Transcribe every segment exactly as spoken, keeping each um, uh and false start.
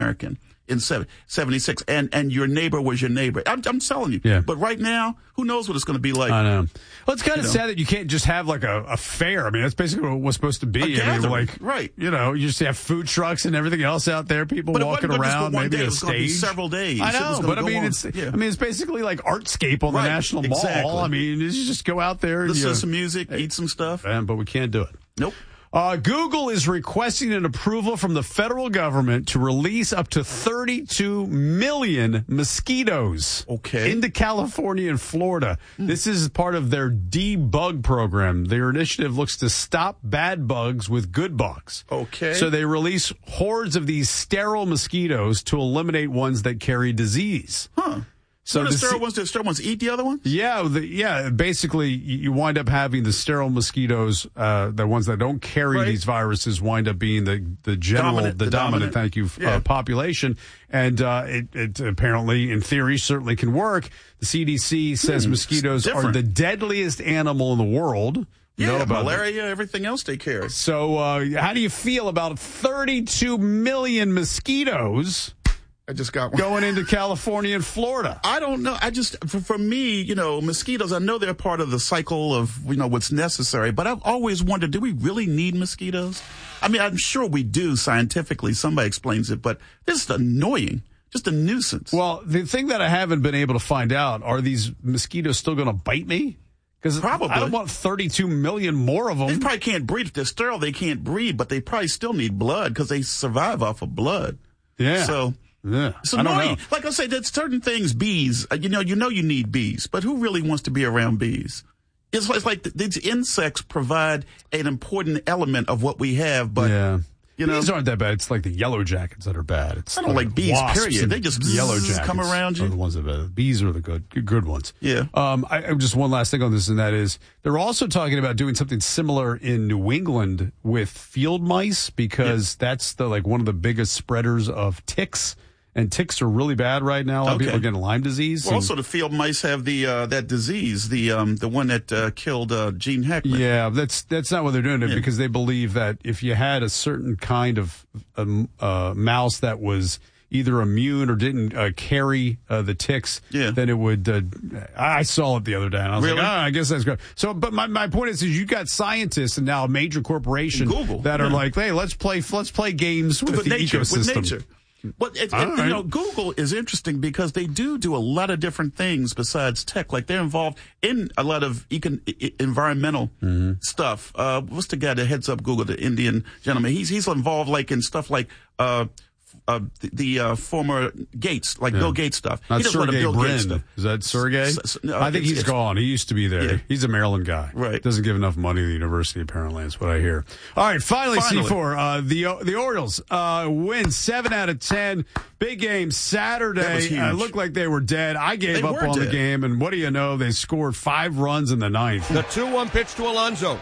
American in seventy-six, and, and your neighbor was your neighbor. I'm, I'm telling you. Yeah. But right now, who knows what it's going to be like? I know. Well, it's kind of You know? sad that you can't just have like a, a fair. I mean, that's basically what it was supposed to be. A I mean, gathering, like, right. You know, you just have food trucks and everything else out there, people But it walking wasn't just around, for one maybe day. a It was gonna be stage. several days. I It was know, gonna but I go mean, on. it's Yeah. I mean, it's basically like Artscape on Right, the National exactly. Mall. I mean, you just go out there and Listen you, to some music, eat some stuff. Man, but we can't do it. Nope. Uh, Google is requesting an approval from the federal government to release up to thirty-two million mosquitoes Okay. into California and Florida. Mm. This is part of their debug program. Their initiative looks to stop bad bugs with good bugs. Okay. So they release hordes of these sterile mosquitoes to eliminate ones that carry disease. Huh. So So the the sterile se- ones, the sterile ones eat the other ones? Yeah, the, yeah. Basically, you you wind up having the sterile mosquitoes, uh, the ones that don't carry Right. these viruses, wind up being the the general, Dominant- the, the dominant, dominant. Thank you, Yeah. uh, population, and uh, it, it apparently, in theory, certainly can work. The C D C says Hmm, mosquitoes are different. the deadliest animal in the world. You know Yeah, about malaria, everything else they carry. that. So, uh, how do you feel about thirty-two million mosquitoes I just got one. going into California and Florida? I don't know. I just, for, for me, you know, mosquitoes, I know they're part of the cycle of, you know, what's necessary, but I've always wondered, do we really need mosquitoes? I mean, I'm sure we do scientifically. Somebody explains it, but this is annoying. Just a nuisance. Well, the thing that I haven't been able to find out, are these mosquitoes still going to bite me? Because Probably. I don't want thirty-two million more of They them. probably can't breathe. If they're sterile, they can't breathe, but they probably still need blood because they survive off of blood. Yeah. So Yeah. it's I don't annoying. know. Like I say, there's certain things, bees, uh, you know, you know you need bees, but who really wants to be around bees? It's like, it's like th- these insects provide an important element of what we have, but, yeah. you know, Bees aren't that bad. It's like the yellow jackets that are bad. It's I don't like bees, wasps period. and They just yellow bzzz, jackets come around you. Are the ones that are bad. Bees are the good, good, good ones. Yeah. Um, I, I- just one last thing on this, and that is they're also talking about doing something similar in New England with field mice, because that's the like one of the biggest spreaders of ticks. And ticks are really bad right now. A lot of Okay. people are getting Lyme disease. Well, and- also the field mice have the uh, that disease, the um, the one that uh, killed uh, Gene Hackman. Yeah, that's that's not what they're doing it Yeah. because they believe that if you had a certain kind of um, uh, mouse that was either immune or didn't uh, carry uh, the ticks, Yeah. then it would. Uh, I saw it the other day, and I was Really? like, oh, I guess that's good. So, but my, my point is, is you got scientists and now a major corporation Google, that are yeah. like, hey, let's play let's play games with, with the nature, ecosystem. with nature. But it, All it, right. you know, Google is interesting because they do do a lot of different things besides tech. Like they're involved in a lot of econ, e- environmental Mm-hmm. stuff. Uh, what's the guy that heads up Google? The Indian gentleman. He's he's involved like in stuff like uh, uh, the, the uh, former Gates, like Bill Gates stuff. Not he does a lot of Sergey Bill Gates Brin. stuff. Is that Sergey? S- s- no, I think it's- he's it's- gone. He used to be there. Yeah. He's a Maryland guy. Right. Doesn't give enough money to the university, apparently. That's what I hear. All right, finally, Finally. C four. Uh, the the Orioles uh, win seven out of ten. Big game That was Saturday. huge. Uh, looked like they were dead. I gave They up were on the dead. game, and what do you know? They scored five runs in the ninth. The two one pitch to Alonso.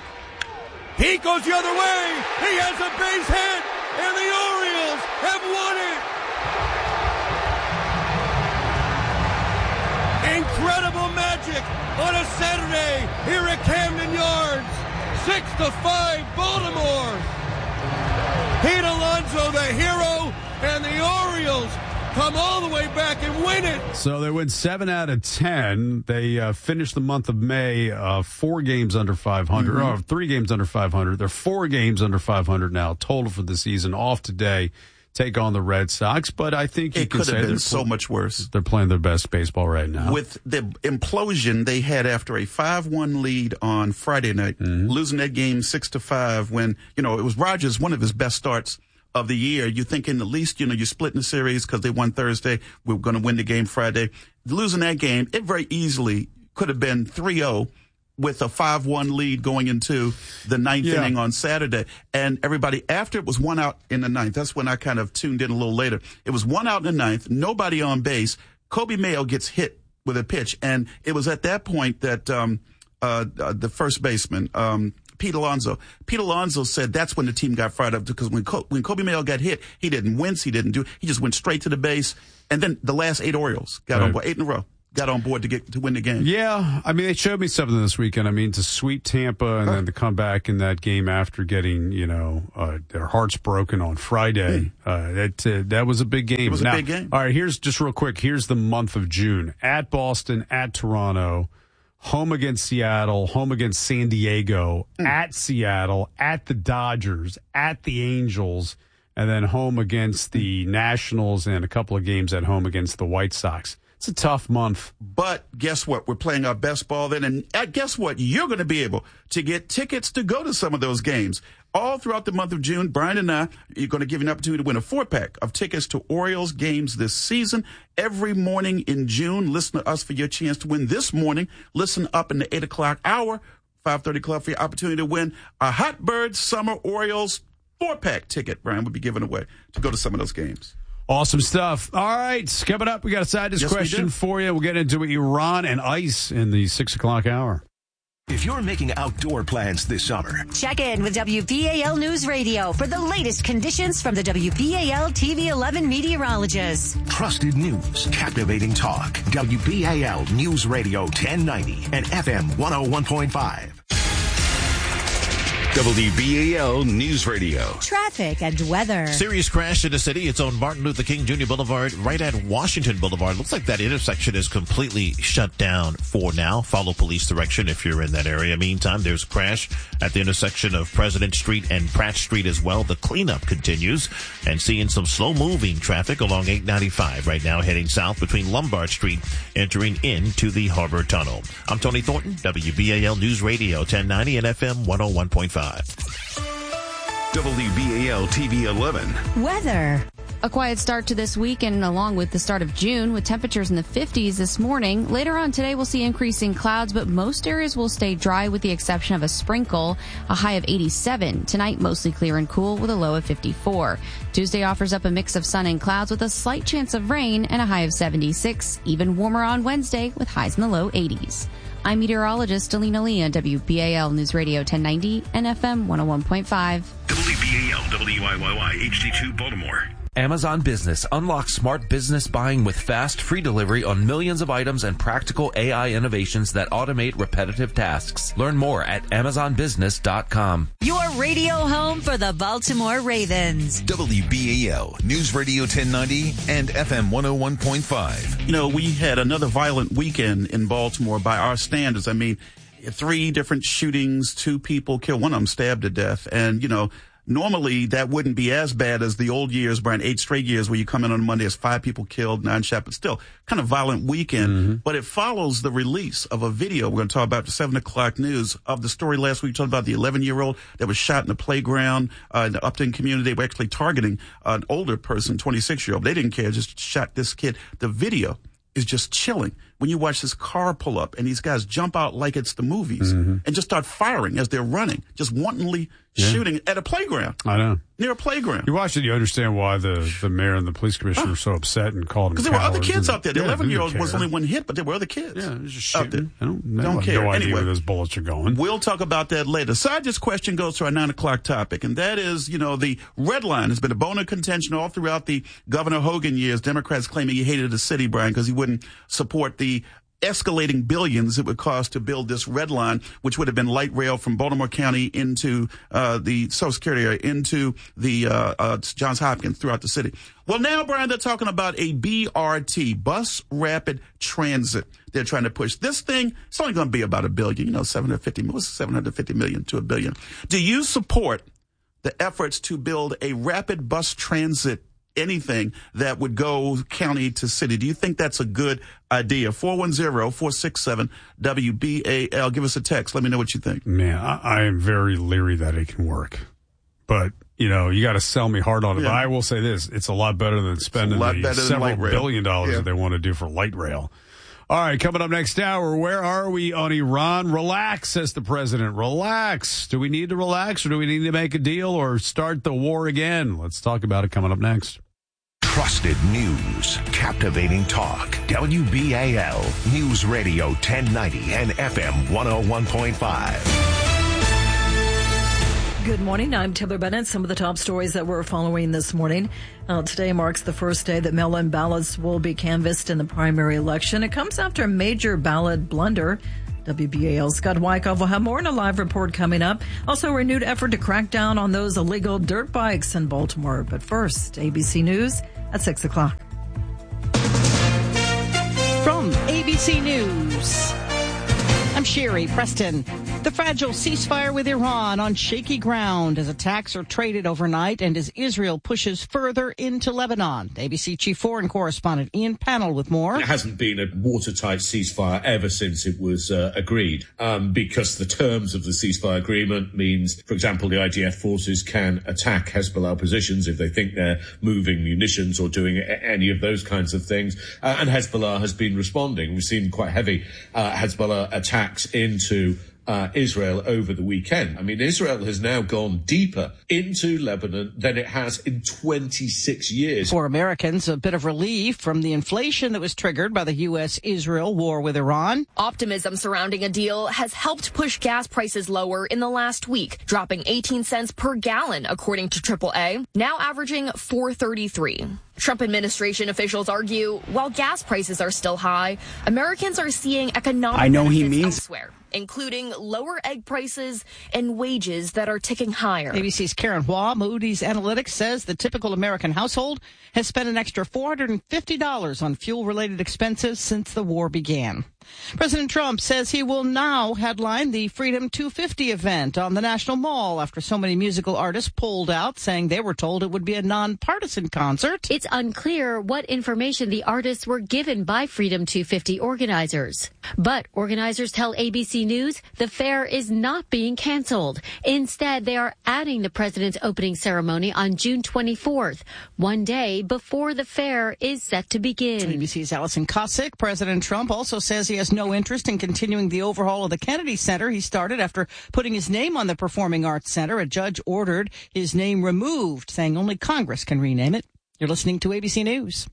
He goes the other way. He has a base hit, and the Orioles have won it. Incredible magic on a Saturday here at Camden Yards. Six to five, Baltimore. Pete Alonso, the hero, and the Orioles come all the way back and win it. So they win seven out of ten. They uh, finished the month of May uh, four games under five hundred. Mm-hmm. Oh, three games under five hundred. They're four games under five hundred now total for the season. Off today, take on the Red Sox. But I think you It can could say have been they're so pl- much worse. They're playing their best baseball right now. With the implosion they had after a five one lead on Friday night, Mm-hmm. losing that game six to five when, you know, it was Rogers, one of his best starts of the year. You're thinking at least, you know, you're splitting the series because they won Thursday. We're going to win the game Friday. Losing that game, it very easily could have been three oh with a five one lead going into the ninth Yeah. inning on Saturday. And everybody, after it was one out in the ninth, that's when I kind of tuned in a little later. It was one out in the ninth, nobody on base. Kobe Mayo gets hit with a pitch. And it was at that point that um, uh, uh, the first baseman, um, Pete Alonso. Pete Alonso said that's when the team got fired up because when Co- when Kobe Mayo got hit, he didn't wince, he didn't do, he just went straight to the base. And then the last eight Orioles got Right. on board, eight in a row. got on board to get to win the game. Yeah, I mean, they showed me something this weekend. I mean, to sweep Tampa and then to come back in that game after getting, you know, uh, their hearts broken on Friday. Mm. Uh, that uh, that was a big game. It was now, a big game. All right, here's just real quick. Here's the month of June: at Boston, at Toronto, home against Seattle, home against San Diego, mm. at Seattle, at the Dodgers, at the Angels, and then home against the Nationals and a couple of games at home against the White Sox. It's a tough month. But guess what? We're playing our best ball then. And uh, guess what? You're going to be able to get tickets to go to some of those games. All throughout the month of June, Brian and I are going to give you an opportunity to win a four-pack of tickets to Orioles games this season. Every morning in June, listen to us for your chance to win. This morning, listen up in the eight o'clock hour, five thirty Club, for your opportunity to win a Hot Birds Summer Orioles four-pack ticket. Brian will be giving away to go to some of those games. Awesome stuff. All right, coming up, we got a side dish yes, question for you. We'll get into Iran and ice in the six o'clock hour. If you're making outdoor plans this summer, check in with W B A L News Radio for the latest conditions from the W B A L T V eleven meteorologists. Trusted news, captivating talk. W B A L News Radio ten ninety and F M one oh one point five. W B A L News Radio. Traffic and weather. Serious crash in the city. It's on Martin Luther King Junior Boulevard, right at Washington Boulevard. Looks like that intersection is completely shut down for now. Follow police direction if you're in that area. Meantime, there's a crash at the intersection of President Street and Pratt Street as well. The cleanup continues, and seeing some slow-moving traffic along eight ninety-five right now, heading south between Lombard Street, entering into the Harbor Tunnel. I'm Tony Thornton, W B A L News Radio ten ninety and F M one oh one point five. W B A L T V eleven. Weather. A quiet start to this week, and along with the start of June, with temperatures in the fifties this morning. Later on today, we'll see increasing clouds, but most areas will stay dry with the exception of a sprinkle, a high of eighty-seven. Tonight, mostly clear and cool with a low of fifty-four. Tuesday offers up a mix of sun and clouds with a slight chance of rain and a high of seventy-six. Even warmer on Wednesday with highs in the low eighties. I'm meteorologist Alina Lee on W B A L News Radio ten ninety and F M one oh one point five. W B A L W I Y Y H D two Baltimore. Amazon Business unlocks smart business buying with fast, free delivery on millions of items and practical A I innovations that automate repetitive tasks. Learn more at amazon business dot com. Your radio home for the Baltimore Ravens. W B A L News Radio ten ninety and F M one oh one point five. You know, we had another violent weekend in Baltimore by our standards. I mean, three different shootings, two people killed, one of them stabbed to death. And, you know, normally that wouldn't be as bad as the old years, Brian, eight straight years where you come in on Monday, there's five people killed, nine shot, but still kind of violent weekend. Mm-hmm. But it follows the release of a video we're going to talk about the seven o'clock news of the story last week. We talked about the eleven-year-old that was shot in the playground uh, in the Upton community. They were actually targeting an older person, twenty-six-year-old. They didn't care, just shot this kid. The video is just chilling when you watch this car pull up and these guys jump out like it's the movies mm-hmm. and just start firing as they're running, just wantonly yeah. shooting at a playground. I know. Near a playground. You watch it, you understand why the, the mayor and the police commissioner were so upset and called them because there were other kids and, out there. The eleven-year-old yeah, was only one hit, but there were other kids. Yeah, it was just shooting. Out there. I don't, don't have care. no idea anyway, where those bullets are going. We'll talk about that later. Side this question goes to our nine o'clock topic, and that is, you know, the red line has been a bone of contention all throughout the Governor Hogan years. Democrats claiming he hated the city, Brian, because he wouldn't support the escalating billions it would cost to build this red line, which would have been light rail from Baltimore County into uh, the Social Security area, into the uh, uh, Johns Hopkins, throughout the city. Well, now, Brian, they're talking about a B R T, Bus Rapid Transit. They're trying to push this thing. It's only going to be about a billion, you know, seven hundred fifty, what's seven hundred fifty million to a billion. Do you support the efforts to build a rapid bus transit, anything that would go county to city? Do you think that's a good idea? four one zero, four six seven, W B A L. Give us a text. Let me know what you think. Man, I, I am very leery that it can work. But, you know, you got to sell me hard on it. Yeah. But I will say this. It's a lot better than spending the better several billion dollars yeah. that they want to do for light rail. All right, coming up next hour, where are we on Iran? Relax, says the president. Relax. Do we need to relax, or do we need to make a deal or start the war again? Let's talk about it coming up next. Trusted news, captivating talk. W B A L News Radio ten ninety and F M one oh one point five. Good morning. I'm Taylor Bennett. Some of the top stories that we're following this morning. Uh, today marks the first day that mail-in ballots will be canvassed in the primary election. It comes after a major ballot blunder. W B A L's Scott Wyckoff will have more in a live report coming up. Also, a renewed effort to crack down on those illegal dirt bikes in Baltimore. But first, A B C News at six o'clock. From A B C News, I'm Sherry Preston. The fragile ceasefire with Iran on shaky ground as attacks are traded overnight and as Israel pushes further into Lebanon. A B C Chief Foreign Correspondent Ian Pannell with more. It hasn't been a watertight ceasefire ever since it was uh, agreed, um, because the terms of the ceasefire agreement means, for example, the I D F forces can attack Hezbollah positions if they think they're moving munitions or doing a- any of those kinds of things. Uh, and Hezbollah has been responding. We've seen quite heavy uh, Hezbollah attacks into Uh, Israel over the weekend. I mean, Israel has now gone deeper into Lebanon than it has in twenty-six years. For Americans, a bit of relief from the inflation that was triggered by the U S Israel war with Iran. Optimism surrounding a deal has helped push gas prices lower in the last week, dropping eighteen cents per gallon, according to triple A, now averaging four thirty-three. Trump administration officials argue while gas prices are still high, Americans are seeing economic I know he benefits means elsewhere, including lower egg prices and wages that are ticking higher. A B C's Karen Hua, Moody's Analytics says the typical American household has spent an extra four hundred fifty dollars on fuel-related expenses since the war began. President Trump says he will now headline the Freedom two fifty event on the National Mall after so many musical artists pulled out, saying they were told it would be a nonpartisan concert. It's unclear what information the artists were given by Freedom two fifty organizers. But organizers tell A B C News the fair is not being canceled. Instead, they are adding the president's opening ceremony on June twenty-fourth, one day before the fair is set to begin. A B C's Allison Cossack. President Trump also says he has no interest in continuing the overhaul of the Kennedy Center he started after putting his name on the Performing Arts Center. A judge ordered his name removed, saying only Congress can rename it. You're listening to A B C News.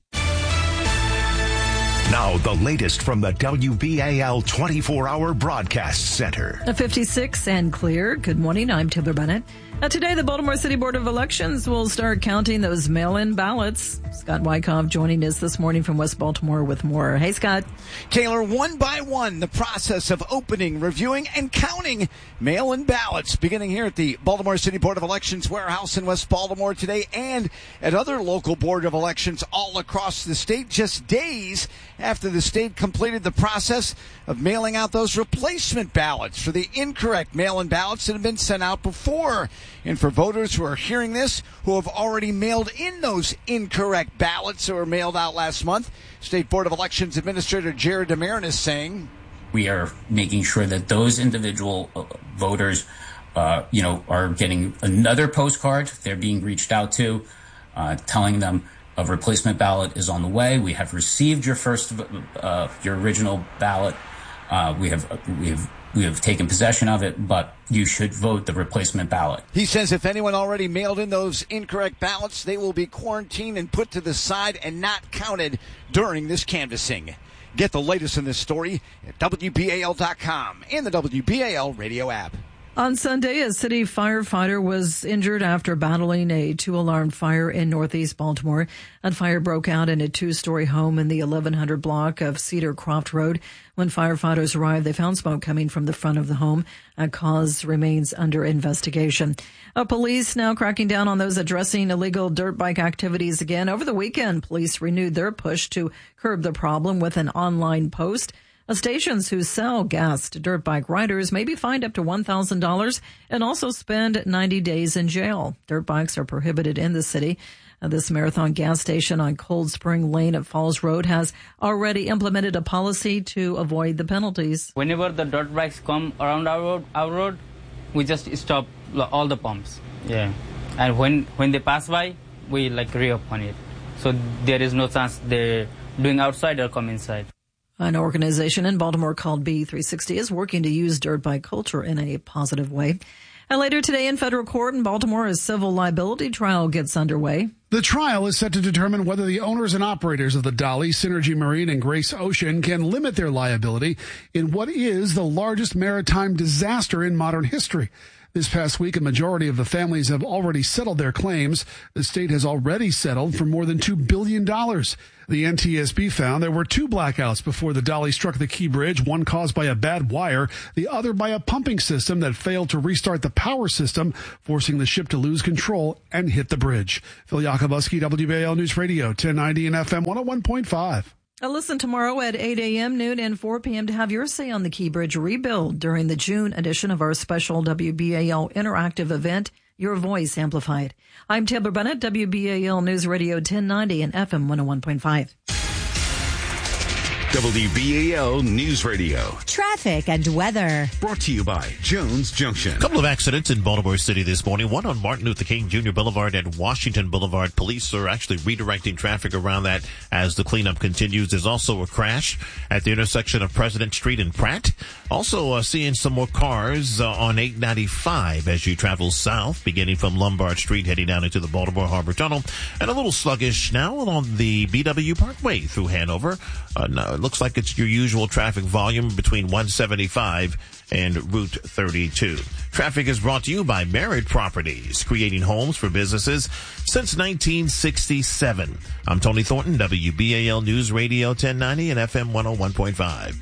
Now, the latest from the W B A L twenty-four hour Broadcast Center. A fifty-six and clear. Good morning. I'm Taylor Bennett. Now, today, the Baltimore City Board of Elections will start counting those mail-in ballots. Scott Wyckoff joining us this morning from West Baltimore with more. Hey, Scott. Taylor, one by one, the process of opening, reviewing, and counting mail-in ballots beginning here at the Baltimore City Board of Elections warehouse in West Baltimore today and at other local Board of Elections all across the state, just days after the state completed the process of mailing out those replacement ballots for the incorrect mail-in ballots that have been sent out before. And for voters who are hearing this, who have already mailed in those incorrect ballots that were mailed out last month, State Board of Elections Administrator Jared DeMarin is saying, we are making sure that those individual uh, voters, uh, you know, are getting another postcard. They're being reached out to, uh, telling them a replacement ballot is on the way. We have received your first, uh, your original ballot. Uh, we have, we have, we have taken possession of it, but you should vote the replacement ballot. He says if anyone already mailed in those incorrect ballots, they will be quarantined and put to the side and not counted during this canvassing. Get the latest in this story at W B A L dot com and the W B A L radio app. On Sunday, a city firefighter was injured after battling a two-alarm fire in northeast Baltimore. A fire broke out in a two-story home in the eleven hundred block of Cedar Croft Road. When firefighters arrived, they found smoke coming from the front of the home. A cause remains under investigation. Uh, police now cracking down on those addressing illegal dirt bike activities again. Over the weekend, police renewed their push to curb the problem with an online post. Uh, stations who sell gas to dirt bike riders may be fined up to one thousand dollars and also spend ninety days in jail. Dirt bikes are prohibited in the city. Uh, this Marathon gas station on Cold Spring Lane at Falls Road has already implemented a policy to avoid the penalties. Whenever the dirt bikes come around our road, our road, we just stop all the pumps. Yeah. And when, when they pass by, we like reopen it. So there is no chance they're doing outside or come inside. An organization in Baltimore called B three sixty is working to use dirt bike culture in a positive way. And later today in federal court in Baltimore, a civil liability trial gets underway. The trial is set to determine whether the owners and operators of the Dali, Synergy Marine, and Grace Ocean can limit their liability in what is the largest maritime disaster in modern history. This past week, a majority of the families have already settled their claims. The state has already settled for more than two billion dollars. The N T S B found there were two blackouts before the Dali struck the Key Bridge, one caused by a bad wire, the other by a pumping system that failed to restart the power system, forcing the ship to lose control and hit the bridge. Phil Yakobuski, W B A L News Radio, ten ninety and F M one oh one point five. Uh, listen tomorrow at eight a.m., noon, and four p.m. to have your say on the Key Bridge rebuild during the June edition of our special W B A L interactive event, Your Voice Amplified. I'm Taylor Bennett, W B A L News Radio ten ninety and F M one oh one point five. W B A L News Radio. Traffic and weather. Brought to you by Jones Junction. A couple of accidents in Baltimore City this morning. One on Martin Luther King Junior Boulevard and Washington Boulevard. Police are actually redirecting traffic around that as the cleanup continues. There's also a crash at the intersection of President Street and Pratt. Also uh, seeing some more cars uh, on eight ninety-five as you travel south, beginning from Lombard Street, heading down into the Baltimore Harbor Tunnel. And a little sluggish now along the B W Parkway through Hanover. Uh, no, it looks like it's your usual traffic volume between one seventy-five and Route thirty-two. Traffic is brought to you by Merit Properties, creating homes for businesses since nineteen sixty-seven. I'm Tony Thornton, W B A L News Radio ten ninety and F M one oh one point five.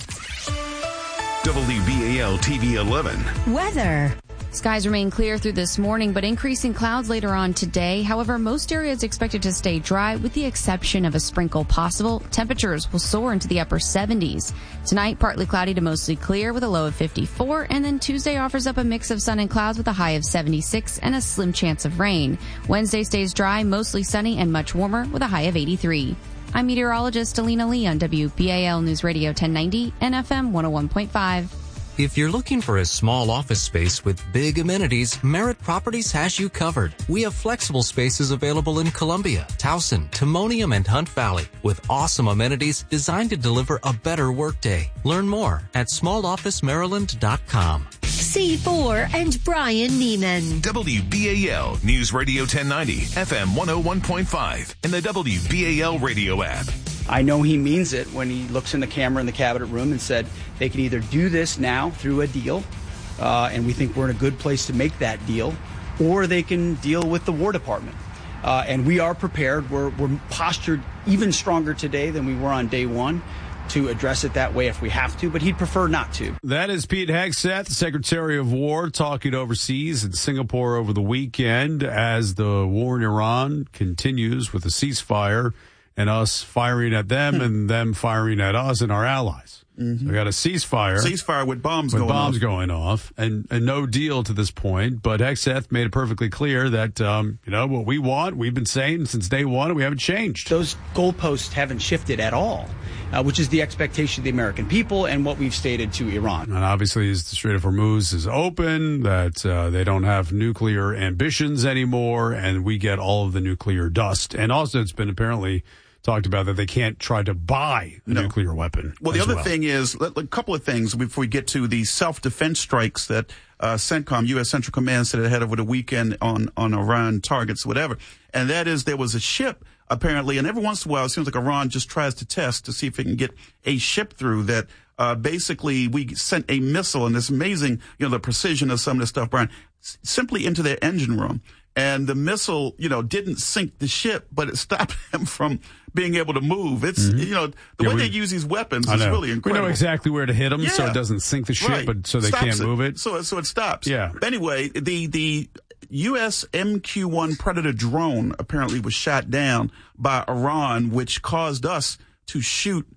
W B A L T V eleven. Weather. Skies remain clear through this morning, but increasing clouds later on today. However, most areas expected to stay dry with the exception of a sprinkle possible. Temperatures will soar into the upper seventies. Tonight, partly cloudy to mostly clear with a low of fifty-four. And then Tuesday offers up a mix of sun and clouds with a high of seventy-six and a slim chance of rain. Wednesday stays dry, mostly sunny and much warmer with a high of eighty-three. I'm meteorologist Alina Lee on W B A L News Radio ten ninety and F M one oh one point five. If you're looking for a small office space with big amenities, Merit Properties has you covered. We have flexible spaces available in Columbia, Towson, Timonium, and Hunt Valley with awesome amenities designed to deliver a better workday. Learn more at small office maryland dot com. C four and Brian Neiman. W B A L News Radio ten ninety, F M one oh one point five, and the W B A L radio app. I know he means it when he looks in the camera in the cabinet room and said they can either do this now through a deal, uh, and we think we're in a good place to make that deal, or they can deal with the War Department. Uh, and we are prepared. We're, we're postured even stronger today than we were on day one to address it that way if we have to, but he'd prefer not to. That is Pete Hegseth, the Secretary of War, talking overseas in Singapore over the weekend as the war in Iran continues with a ceasefire and us firing at them and them firing at us and our allies. Mm-hmm. We got a ceasefire. Ceasefire with bombs with going bombs off. going off, and, and no deal to this point. But Hegseth made it perfectly clear that, um, you know, what we want, we've been saying since day one, and we haven't changed. Those goalposts haven't shifted at all, uh, which is the expectation of the American people and what we've stated to Iran. And obviously, as the Strait of Hormuz is open, that uh, they don't have nuclear ambitions anymore, and we get all of the nuclear dust. And also, it's been apparently talked about that they can't try to buy a no. nuclear weapon. Well, the other well. thing is, a couple of things before we get to the self-defense strikes that uh, CENTCOM, U S Central Command, said it had over the weekend on, on Iran targets, whatever. And that is there was a ship, apparently, and every once in a while it seems like Iran just tries to test to see if it can get a ship through that uh, basically we sent a missile, and it's amazing, you know, the precision of some of this stuff, Brian, s- simply into their engine room. And the missile, you know, didn't sink the ship, but it stopped them from being able to move. It's, mm-hmm. you know, the yeah, way we, they use these weapons is really incredible. We know exactly where to hit them, yeah. so it doesn't sink the ship, right. but so they stops can't it. move it. So, so it stops. Yeah. Anyway, the, the U S M Q one Predator drone apparently was shot down by Iran, which caused us to shoot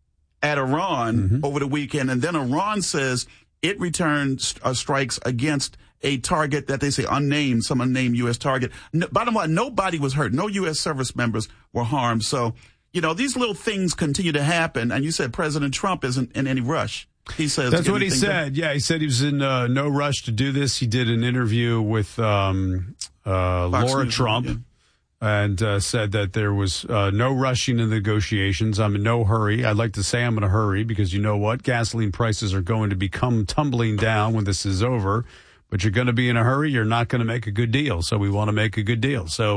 at Iran mm-hmm. over the weekend. And then Iran says it returned uh, strikes against a target that they say unnamed, some unnamed U S target. No, bottom line, nobody was hurt. No U S service members were harmed. So, you know, these little things continue to happen. And you said President Trump isn't in any rush. He says that's what he said. Done. Yeah, he said he was in uh, no rush to do this. He did an interview with um, uh, Laura News, Trump. Yeah. And uh, said that there was uh, no rushing in the negotiations. I'm in no hurry. I'd like to say I'm in a hurry because you know what? Gasoline prices are going to become tumbling down when this is over. But you're going to be in a hurry. You're not going to make a good deal. So we want to make a good deal. So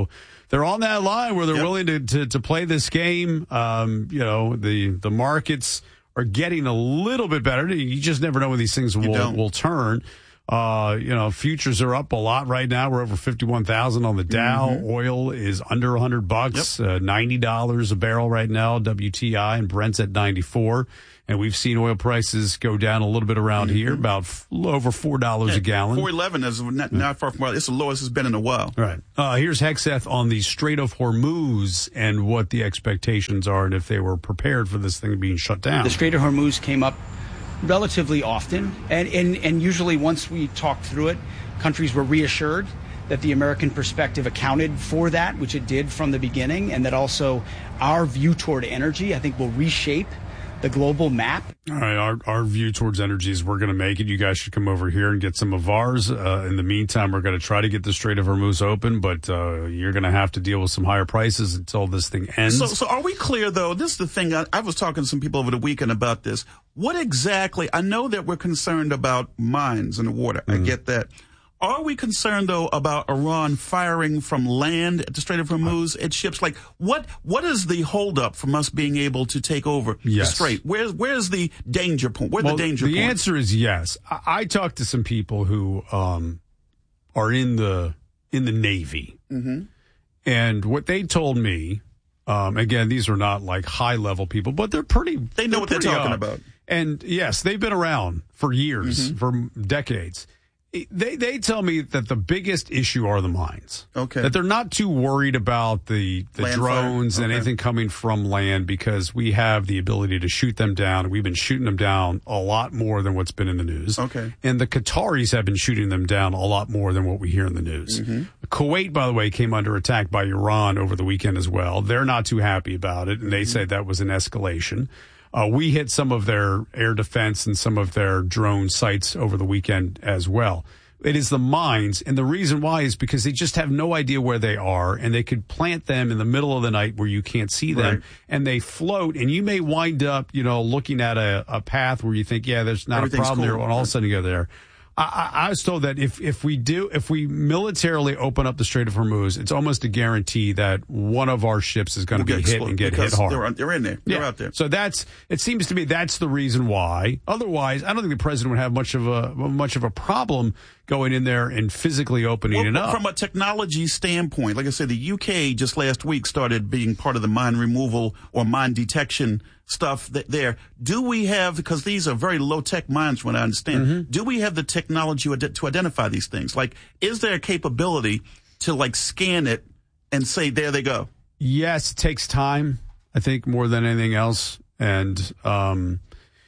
they're on that line where they're yep. willing to, to, to play this game. Um, you know, the, the markets are getting a little bit better. You just never know when these things will, will turn. Uh, you know, futures are up a lot right now. We're over fifty-one thousand on the Dow. Mm-hmm. Oil is under one hundred bucks, yep. uh, ninety dollars a barrel right now, W T I, and Brent's at ninety-four. And we've seen oil prices go down a little bit around mm-hmm. here, about f- over four dollars yeah, a gallon. four eleven is not, not far from, it's the lowest it's been in a while. Right. Uh, here's Hexeth on the Strait of Hormuz and what the expectations are and if they were prepared for this thing being shut down. The Strait of Hormuz came up relatively often, and, and, and usually once we talked through it, countries were reassured that the American perspective accounted for that, which it did from the beginning, and that also our view toward energy, I think, will reshape the global map. All right, our, our view towards energy is we're going to make it. You guys should come over here and get some of ours. Uh, in the meantime, we're going to try to get the Strait of Hormuz open, but uh, you're going to have to deal with some higher prices until this thing ends. So, so are we clear, though? This is the thing. I, I was talking to some people over the weekend about this. What exactly, I know that we're concerned about mines and water. Mm. I get that. Are we concerned, though, about Iran firing from land at the Strait of Hormuz at ships? Like, what what is the holdup from us being able to take over yes. the Strait? Where's where's the danger point? Where's well, the danger the point? The answer is yes. I, I talked to some people who um, are in the in the Navy, mm-hmm. and what they told me, um, again, these are not like high level people, but they're pretty. They know they're what they're talking up. about. And yes, they've been around for years, mm-hmm. for decades. They they tell me that the biggest issue are the mines. Okay. That they're not too worried about the, the drones okay. and anything coming from land because we have the ability to shoot them down. We've been shooting them down a lot more than what's been in the news. Okay. And the Qataris have been shooting them down a lot more than what we hear in the news. Mm-hmm. Kuwait, by the way, came under attack by Iran over the weekend as well. They're not too happy about it, and they mm-hmm. said that was an escalation. Uh, we hit some of their air defense and some of their drone sites over the weekend as well. It is the mines, and the reason why is because they just have no idea where they are, and they could plant them in the middle of the night where you can't see them, right. and they float, and you may wind up, you know, looking at a, a path where you think, yeah, there's not a problem cool. there, and all of a sudden you go there. I, I was told that if, if we do, if we militarily open up the Strait of Hormuz, it's almost a guarantee that one of our ships is going to we'll be hit and get hit hard. They're, they're in there. They're yeah. out there. So that's, it seems to me that's the reason why. Otherwise, I don't think the president would have much of a, much of a problem going in there and physically opening well, it up. From a technology standpoint, like I said, the U K just last week started being part of the mine removal or mine detection stuff there. Do we have, because these are very low-tech mines from what I understand, mm-hmm. do we have the technology to identify these things? Like, is there a capability to, like, scan it and say, there they go? Yes, it takes time, I think, more than anything else. And um,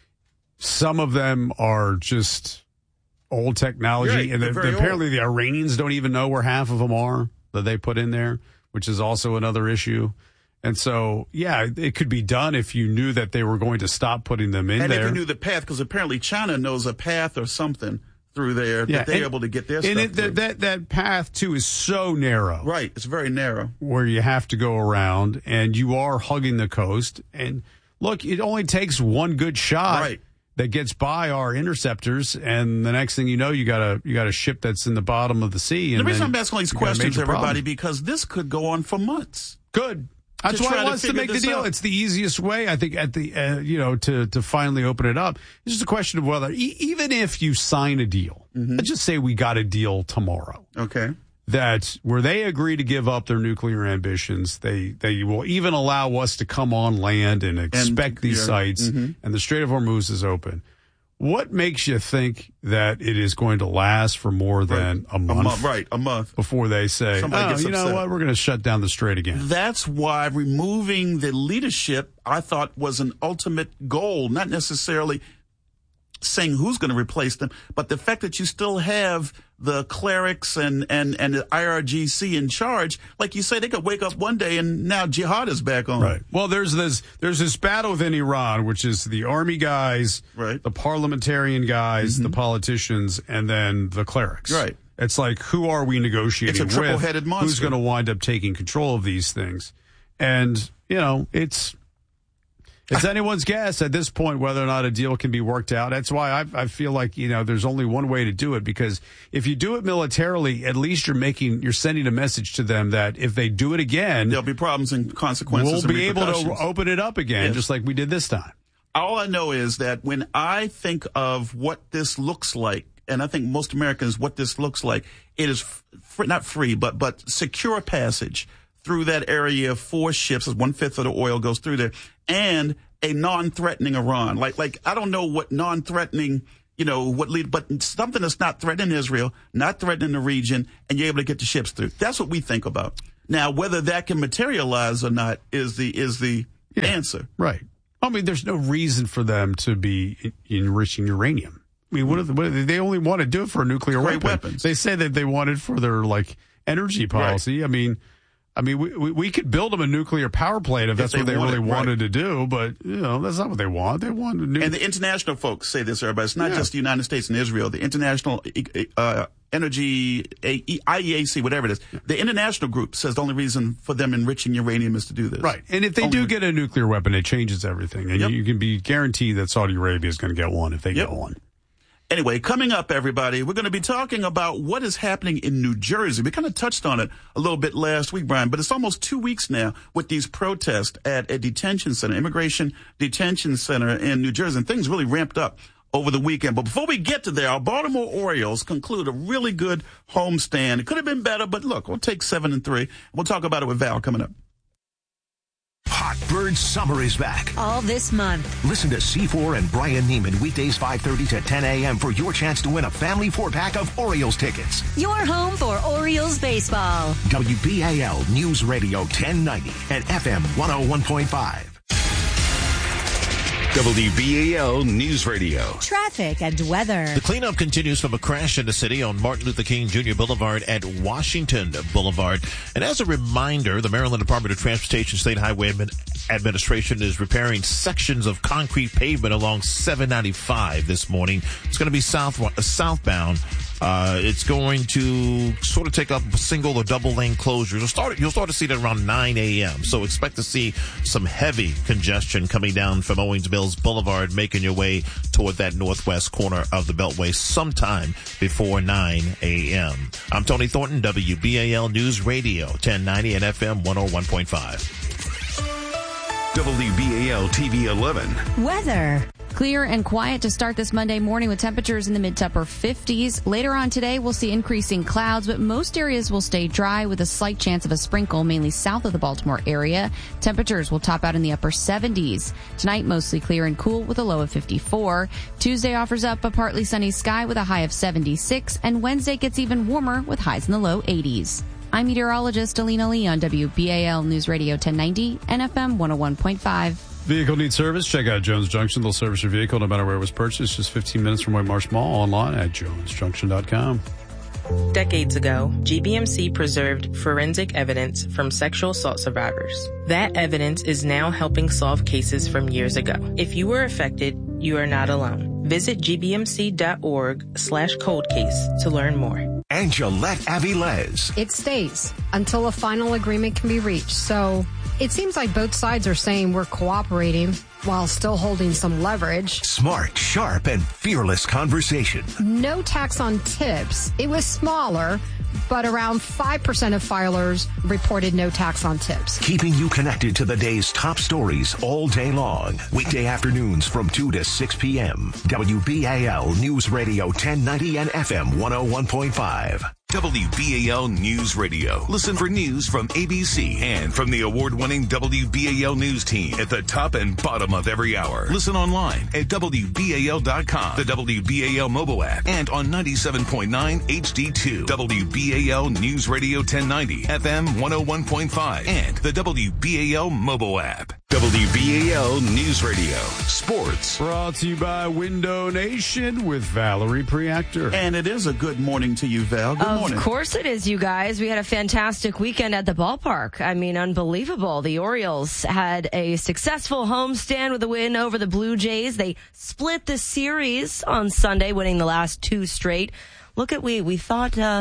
some of them are just old technology. Right, and they're the, very apparently old. the Iranians don't even know where half of them are that they put in there, which is also another issue. And so, yeah, it could be done if you knew that they were going to stop putting them in and there. And if you knew the path, because apparently China knows a path or something through there yeah, that they're and, able to get their and stuff it, that, that that path, too, is so narrow. Right, it's very narrow. Where you have to go around, and you are hugging the coast. And, look, it only takes one good shot. Right. That gets by our interceptors, and the next thing you know, you got a you got a ship that's in the bottom of the sea. And the reason I'm asking all these questions, everybody, problem. because this could go on for months. Good. That's why I wants to, to make the deal. Out. It's the easiest way, I think, at the uh, you know to to finally open it up. It's just a question of whether, e- even if you sign a deal, mm-hmm. let's just say we got a deal tomorrow. Okay. That where they agree to give up their nuclear ambitions, they they will even allow us to come on land and inspect and, these yeah, sites, mm-hmm. and the Strait of Hormuz is open. What makes you think that it is going to last for more than right. a month? A month, right, a month. Before they say, Somebody oh, gets you know upset. what, we're going to shut down the strait again. That's why removing the leadership, I thought, was an ultimate goal, not necessarily saying who's going to replace them, but the fact that you still have the clerics and, and, and the I R G C in charge, like you say, they could wake up one day and now jihad is back on. Right. Well, there's this there's this battle within Iran, which is the army guys, right. the parliamentarian guys, mm-hmm. the politicians, and then the clerics. Right. It's like, who are we negotiating it's a triple-headed with? monster. Who's going to wind up taking control of these things? And, you know, it's... It's anyone's guess at this point whether or not a deal can be worked out. That's why I, I feel like, you know, there's only one way to do it, because if you do it militarily, at least you're making, you're sending a message to them that if they do it again, there'll be problems and consequences. We'll and be able to open it up again, yes. just like we did this time. All I know is that when I think of what this looks like, and I think most Americans, what this looks like, it is f- not free, but but secure passage through that area for ships, as one-fifth of the oil goes through there, and a non-threatening Iran. Like, like I don't know what non-threatening, you know, what lead, but something that's not threatening Israel, not threatening the region, and you're able to get the ships through. That's what we think about. Now, whether that can materialize or not is the is the yeah, answer. Right. I mean, there's no reason for them to be enriching uranium. I mean, what are, the, what are they, they only want to do it for a nuclear weapon. weapons. They say that they want it for their, like, energy policy. Right. I mean... I mean, we, we we could build them a nuclear power plant if that's if they what they really it, wanted right. to do, but, you know, that's not what they want. They want a new... And the international folks say this, everybody. It's not yeah. just the United States and Israel. The International uh, Energy, I E A C, whatever it is. Yeah. The international group says the only reason for them enriching uranium is to do this. Right. And if they only do get a nuclear weapon, it changes everything. And yep. you, you can be guaranteed that Saudi Arabia is going to get one if they yep. get one. Anyway, coming up, everybody, we're going to be talking about what is happening in New Jersey. We kind of touched on it a little bit last week, Brian, but it's almost two weeks now with these protests at a detention center, immigration detention center in New Jersey, and things really ramped up over the weekend. But before we get to there, our Baltimore Orioles conclude a really good homestand. It could have been better, but look, we'll take seven and three. We'll talk about it with Val coming up. Hot Bird Summer is back. All this month. Listen to C four and Brian Neiman weekdays five thirty to ten a.m. for your chance to win a family four-pack of Orioles tickets. Your home for Orioles baseball. W B A L News Radio ten ninety and F M one oh one point five. W B A L News Radio. Traffic and weather. The cleanup continues from a crash in the city on Martin Luther King Junior Boulevard at Washington Boulevard. And as a reminder, the Maryland Department of Transportation State Highway Administration is repairing sections of concrete pavement along seven ninety-five this morning. It's going to be south southbound. Uh, it's going to sort of take up single or double lane closures. You'll start, you'll start to see that around nine a.m. So expect to see some heavy congestion coming down from Owings Mills Boulevard, making your way toward that northwest corner of the Beltway sometime before nine a.m. I'm Tony Thornton, W B A L News Radio, ten ninety and F M one oh one point five. W B A L T V eleven. Weather. Clear and quiet to start this Monday morning with temperatures in the mid to upper fifties. Later on today, we'll see increasing clouds, but most areas will stay dry with a slight chance of a sprinkle, mainly south of the Baltimore area. Temperatures will top out in the upper seventies. Tonight, mostly clear and cool with a low of fifty-four. Tuesday offers up a partly sunny sky with a high of seventy-six, and Wednesday gets even warmer with highs in the low eighties. I'm meteorologist Alina Lee on W B A L News Radio ten ninety and F M one oh one point five. Vehicle needs service? Check out Jones Junction. They'll service your vehicle no matter where it was purchased. Just fifteen minutes from White Marsh Mall. Online at jones junction dot com. Decades ago, G B M C preserved forensic evidence from sexual assault survivors. That evidence is now helping solve cases from years ago. If you were affected, you are not alone. Visit gbmc.org slash cold case to learn more. And Gillette Avilés. It stays until a final agreement can be reached. So it seems like both sides are saying we're cooperating while still holding some leverage. Smart, sharp, and fearless conversation. No tax on tips. It was smaller, but around five percent of filers reported no tax on tips. Keeping you connected to the day's top stories all day long. Weekday afternoons from two to six p.m. W B A L News Radio ten ninety and F M one oh one point five. W B A L News Radio. Listen for news from A B C and from the award-winning W B A L News team at the top and bottom of every hour. Listen online at W B A L dot com, the W B A L mobile app, and on ninety-seven point nine H D two. W B A L News Radio ten ninety, F M one oh one point five, and the W B A L mobile app. W B A L News Radio. Sports. Brought to you by Window Nation with Valerie Preactor. And it is a good morning to you, Val. Good of morning. Of course it is, you guys. We had a fantastic weekend at the ballpark. I mean, unbelievable. The Orioles had a successful homestand with a win over the Blue Jays. They split the series on Sunday, winning the last two straight. Look at we. We thought... Uh,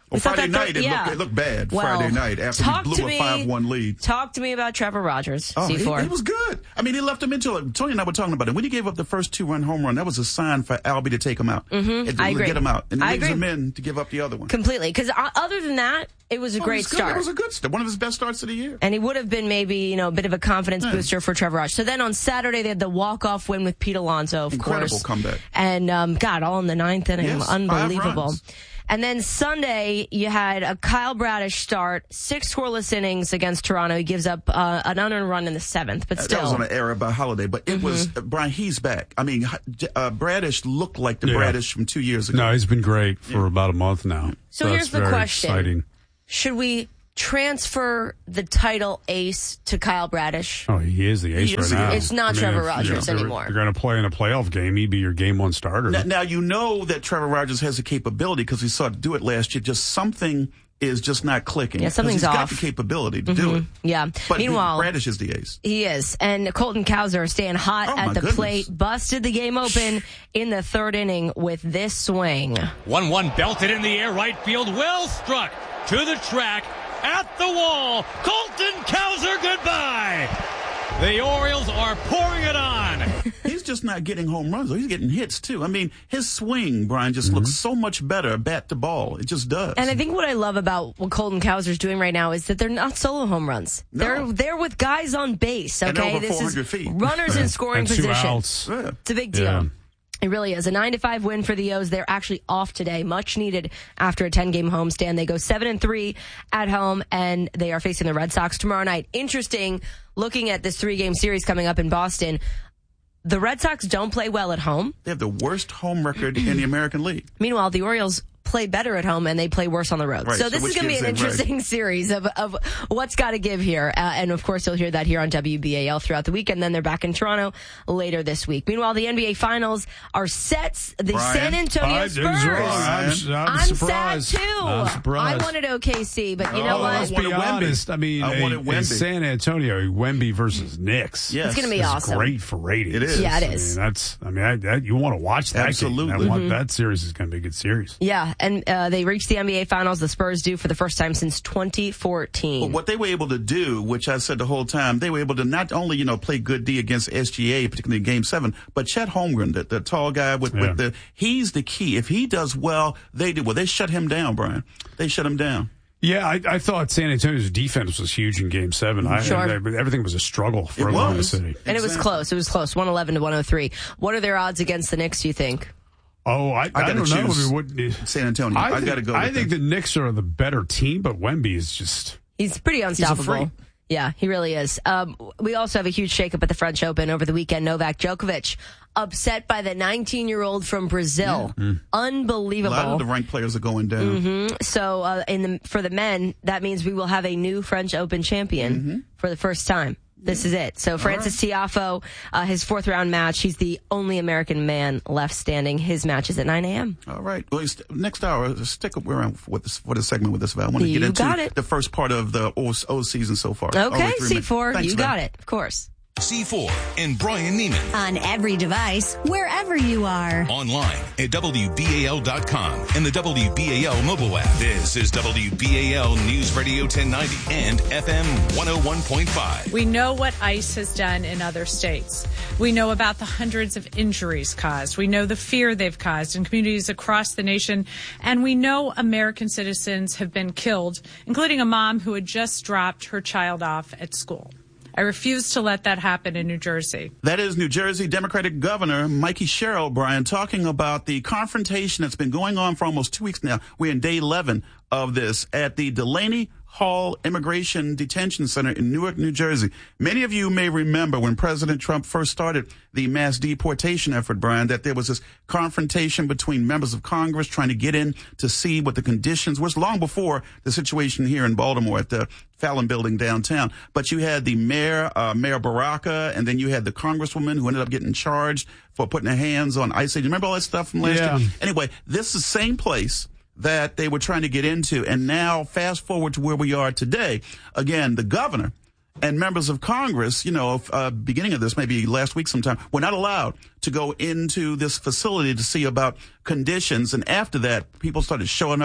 Well, Friday night, th- it, yeah. looked, it looked bad. Well, Friday night after talk he to blew me, a five one lead. Talk to me about Trevor Rogers, Oh, C four. he, he was good. I mean, he left him into it. Tony and I were talking about it. When he gave up the first two-run home run, that was a sign for Albie to take him out. Mm-hmm. It, I agree. Get him out. And it I leaves agree. him in to give up the other one. Completely. Because uh, other than that, it was a Oh, great it was good. start. It was a good start. One of his best starts of the year. And he would have been maybe, you know, a bit of a confidence Yeah. booster for Trevor Rogers. So then on Saturday, they had the walk-off win with Pete Alonso, of Incredible course. comeback. And, um, God, all in the ninth inning. Yes, five Unbelievable. runs. And then Sunday, you had a Kyle Bradish start, six scoreless innings against Toronto. He gives up uh, an unearned run in the seventh, but Uh, still. That was on an error by Holiday, but it Mm-hmm. was, uh, Brian, he's back. I mean, uh, Bradish looked like the Yeah. Bradish from two years ago. No, he's been great for about a month now. So that's here's the very question. Exciting. Should we transfer the title ace to Kyle Bradish? Oh, he is the ace He right is the now. ace. It's not I mean, Trevor if Rogers you're, anymore. You're going to play in a playoff game. He'd be your game one starter. Now, now you know that Trevor Rogers has the capability because we saw it do it last year. Just something is just not clicking. Yeah, something's he's got off. the capability to do it. Yeah. But Meanwhile, Bradish is the ace. he is. And Colton Cowser staying hot Oh, at my the goodness. plate, busted the game open in the third inning with this swing. one one belted in the air, right field, well struck to the track, at the wall. Colton Cowser, goodbye. The Orioles are pouring it on. He's just not getting home runs. He's getting hits, too. I mean, his swing, Brian, just looks so much better bat to ball. It just does. And I think what I love about what Colton Cowser's doing right now is that they're not solo home runs. No. They're they're with guys on base. And Okay, over this four is hundred feet. runners in scoring And two position. outs. Yeah. It's a big deal. Yeah. It really is. A nine to five win for the O's. They're actually off today, much needed after a ten game homestand. They go seven and three at home, and they are facing the Red Sox tomorrow night. Interesting, looking at this three game series coming up in Boston. The Red Sox don't play well at home. They have the worst home record in the American League. Meanwhile, the Orioles play better at home and they play worse on the road. Right, so so this is which going to be an gives them- right. interesting series of, of what's got to give here. Uh, and of course, you'll hear that here on W B A L throughout the week. And then they're back in Toronto later this week. Meanwhile, the N B A Finals are set. The Brian, San Antonio I was Spurs. wrong. I'm, I'm, I'm surprised. sad too. I'm surprised. I wanted O K C, but you know Oh, what? I Let's wanted be Wemby. honest. I mean, I a- wanted a Wemby. San Antonio, Wemby versus Knicks. Yes. It's going to be is awesome. great for ratings. It is. Yeah, it I is. mean, that's. I mean, I, that, you want to watch that. Absolutely. Game. That, one, that series is going to be a good series. Yeah, and uh, they reached the N B A Finals. The Spurs do for the first time since twenty fourteen. But what they were able to do, which I said the whole time, they were able to not only, you know, play good D against S G A, particularly in Game seven, but Chet Holmgren, the, the tall guy with, Yeah. with the, he's the key. If he does well, they do well. They shut him down, Brian. They shut him down. Yeah, I, I thought San Antonio's defense was huge in Game Seven. I, Sure. I, everything was a struggle for It Oklahoma was. City. And it was Exactly. close. It was close. one eleven to one oh three. What are their odds against the Knicks, do you think? Oh, I, I, gotta don't know. choose I mean, what, San Antonio. I, think, got to go. I with think them. the Knicks are the better team, but Wemby is just. He's pretty unstoppable. freak. Yeah, he really is. Um, we also have a huge shakeup at the French Open over the weekend. Novak Djokovic upset by the nineteen-year-old from Brazil. a Unbelievable. lot of the ranked players are going down. hmm So uh, in the, for the men, that means we will have a new French Open champion Mm-hmm. for the first time. This is it. So Francis Tiafoe, uh, his fourth round match, he's the only American man left standing. His match is at nine a.m. All right. Well, st- next hour, stick around for this, for this segment with this. I want to You get into got it. the first part of the O, o season so far. Okay, Over three C minutes. four, Thanks, you man. got it. Of course. C four and Brian Neiman. On every device, wherever you are. Online at W B A L dot com and the W B A L mobile app. This is W B A L News Radio ten ninety and F M one oh one point five. We know what ICE has done in other states. We know about the hundreds of injuries caused. We know the fear they've caused in communities across the nation. And we know American citizens have been killed, including a mom who had just dropped her child off at school. I refuse to let that happen in New Jersey. That is New Jersey Democratic Governor Mikey Sherrill, Brian, talking about the confrontation that's been going on for almost two weeks now. We're in day eleven of this at the Delaney Hall Immigration Detention Center in Newark, New Jersey. Many of you may remember when President Trump first started the mass deportation effort, Brian, that there was this confrontation between members of Congress trying to get in to see what the conditions was long before the situation here in Baltimore at the Fallon Building downtown. But you had the mayor, uh, Mayor Baraka, and then you had the congresswoman who ended up getting charged for putting her hands on ICE. Do you remember all that stuff from last Yeah. year? Anyway, this is the same place that they were trying to get into. And now fast forward to where we are today. Again, the governor and members of Congress, you know, uh, beginning of this, maybe last week sometime, were not allowed to go into this facility to see about conditions. And after that, people started showing up.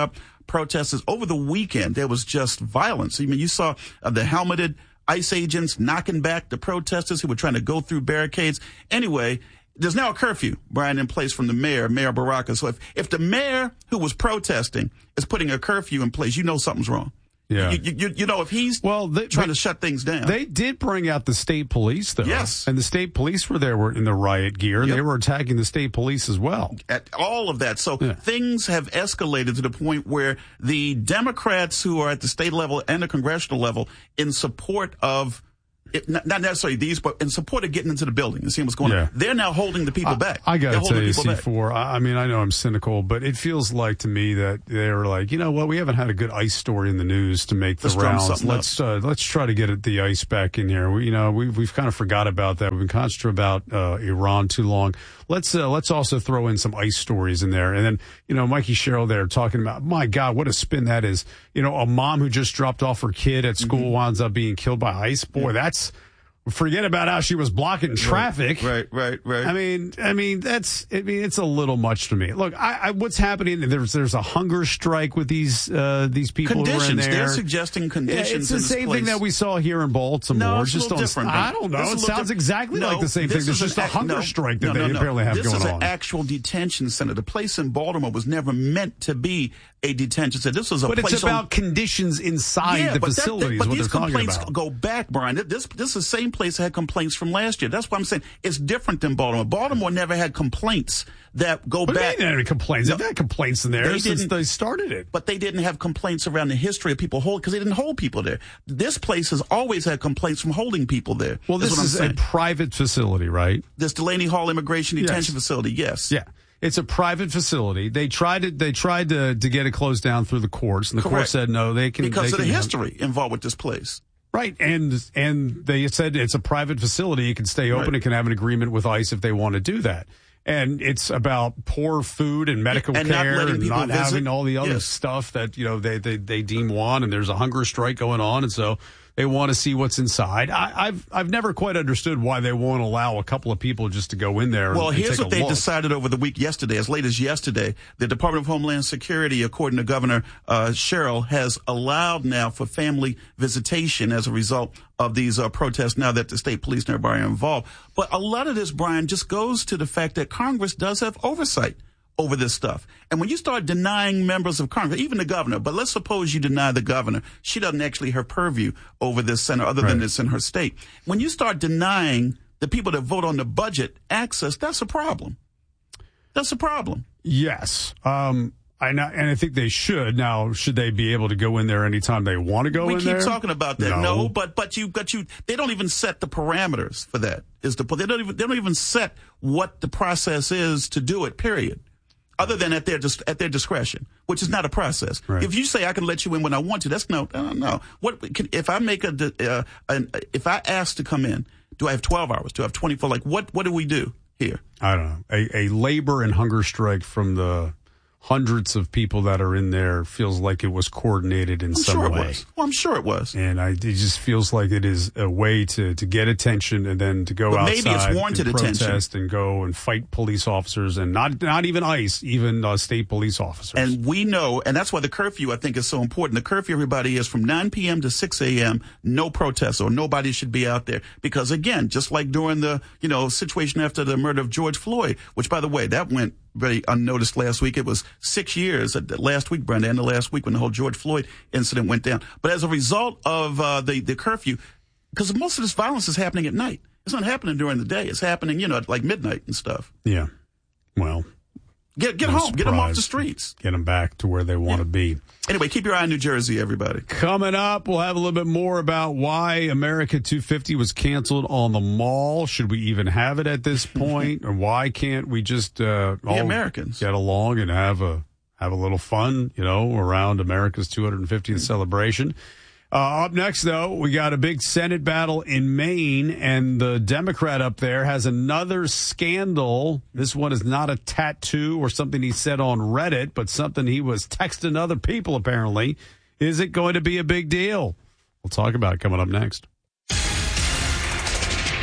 protesters. Over the weekend, there was just violence. I mean, you saw uh, the helmeted ICE agents knocking back the protesters who were trying to go through barricades. Anyway, there's now a curfew, Brian, in place from the mayor, Mayor Baraka. So if, if the mayor who was protesting is putting a curfew in place, you know something's wrong. Yeah. You, you, you know, if he's well, they, trying they, to shut things down. They did bring out the state police, though. Yes. And the state police were there were in the riot gear, and Yep. they were attacking the state police as well. At all of that. So Yeah. things have escalated to the point where the Democrats who are at the state level and the congressional level in support of It, not, not necessarily these, but in support of getting into the building and seeing what's going Yeah. on. They're now holding the people I, back. I got They're to tell holding you, people C back. four, I, I mean, I know I'm cynical, but it feels like to me that they were like, you know what, we haven't had a good ICE story in the news to make the Let's drum rounds. something Let's uh, let's try to get it, the ICE back in here. We, you know, we've, we've kind of forgot about that. We've been concentrated about uh, Iran too long. Let's uh, let's also throw in some ICE stories in there. And then, you know, Mikey Sherrill there talking about, my God, what a spin that is. You know, a mom who just dropped off her kid at school Mm-hmm. winds up being killed by ICE. Boy, Yeah. that's... Forget about how she was blocking traffic. Right, right, right. I mean, I mean that's. I mean, it's a little much to me. Look, I, I what's happening? There's there's a hunger strike with these uh, these people who are in Conditions. there. They're suggesting conditions. Yeah, it's the in this same place. thing that we saw here in Baltimore. No, it's a just little on, different. I don't know. It's a It little sounds diff- exactly No, like the same this thing. There's is just an a ac- hunger no, strike that no, they no, no. apparently have this going is on. an actual detention center. The place in Baltimore was never meant to be a detention center. This was a But place it's about on, conditions inside yeah, the but that- facility. but is what these they're talking complaints about. go back, Brian. This this is the same place that had complaints from last year. That's why I'm saying it's different than Baltimore. Baltimore never had complaints that go What do you back. mean there are complaints? They've had complaints in there They since didn't- they started it. But they didn't have complaints around the history of people hold because they didn't hold people there. This place has always had complaints from holding people there. Well, That's this what I'm is a saying. private facility, right? This Delaney Hall Immigration Yes. Detention Facility, yes. Yeah. It's a private facility. They tried to they tried to, to get it closed down through the courts, and the court Correct. said no. They can Because they of the can have- history involved with this place. right? And and they said it's a private facility. It can stay open. Right. It can have an agreement with ICE if they want to do that. And it's about poor food and medical And not care letting and people not visit. having all the other Yes. stuff that you know they, they they deem want. And there's a hunger strike going on, and so they want to see what's inside. I, I've I've never quite understood why they won't allow a couple of people just to go in there. Well, and here's take what a they look. decided over the week yesterday, as late as yesterday. The Department of Homeland Security, according to Governor uh, Sherrill, has allowed now for family visitation as a result of these uh, protests now that the state police and everybody are involved. But a lot of this, Brian, just goes to the fact that Congress does have oversight over this stuff. And when you start denying members of Congress, even the governor, but let's suppose you deny the governor, she doesn't actually have purview over this center other than Right. it's in her state. When you start denying the people that vote on the budget access, that's a problem. That's a problem. Yes. Um, I know, and I think they should. Now, should they be able to go in there anytime they want to go we in keep there? talking about that. No. No, but but you but you they don't even set the parameters for that. Is the they don't even they don't even set what the process is to do it. Period. Other than at their dis- at their discretion, which is not a process. Right. If you say I can let you in when I want to, that's no no no. What can, if I make a de- uh, an, if I ask to come in? Do I have twelve hours? Do I have twenty-four? Like what what do we do here? I don't know. A, a labor and hunger strike from the hundreds of people that are in there feels like it was coordinated in I'm some sure way. it was. Well, I'm sure it was. And I, it just feels like it is a way to, to get attention and then to go But outside maybe it's warranted and attention. protest and go and fight police officers and not not even ICE, even uh, state police officers. And we know, and that's why the curfew, I think, is so important. The curfew, everybody, is from nine p.m. to six a.m., no protests, or nobody should be out there. Because, again, just like during the, you know, situation after the murder of George Floyd, which, by the way, that went very unnoticed last week. It was six years uh, last week, Brenda, and the last week when the whole George Floyd incident went down. But as a result of uh, the, the curfew, because most of this violence is happening at night. It's not happening during the day. It's happening, you know, at like midnight and stuff. Yeah. Well, Get get no home. Get them off the surprise. streets. Get them back to where they want to be. Anyway, keep your eye on New Jersey, everybody. Coming up, we'll have a little bit more about why America two fifty was canceled on the mall. Should we even have it at this point? Or why can't we just uh, all Americans. get along and have a have a little fun, you know, around America's two hundred fiftieth celebration? Uh, up next, though, we got a big Senate battle in Maine, and the Democrat up there has another scandal. This one is not a tattoo or something he said on Reddit, but something he was texting other people, apparently. Is it going to be a big deal? We'll talk about it coming up next.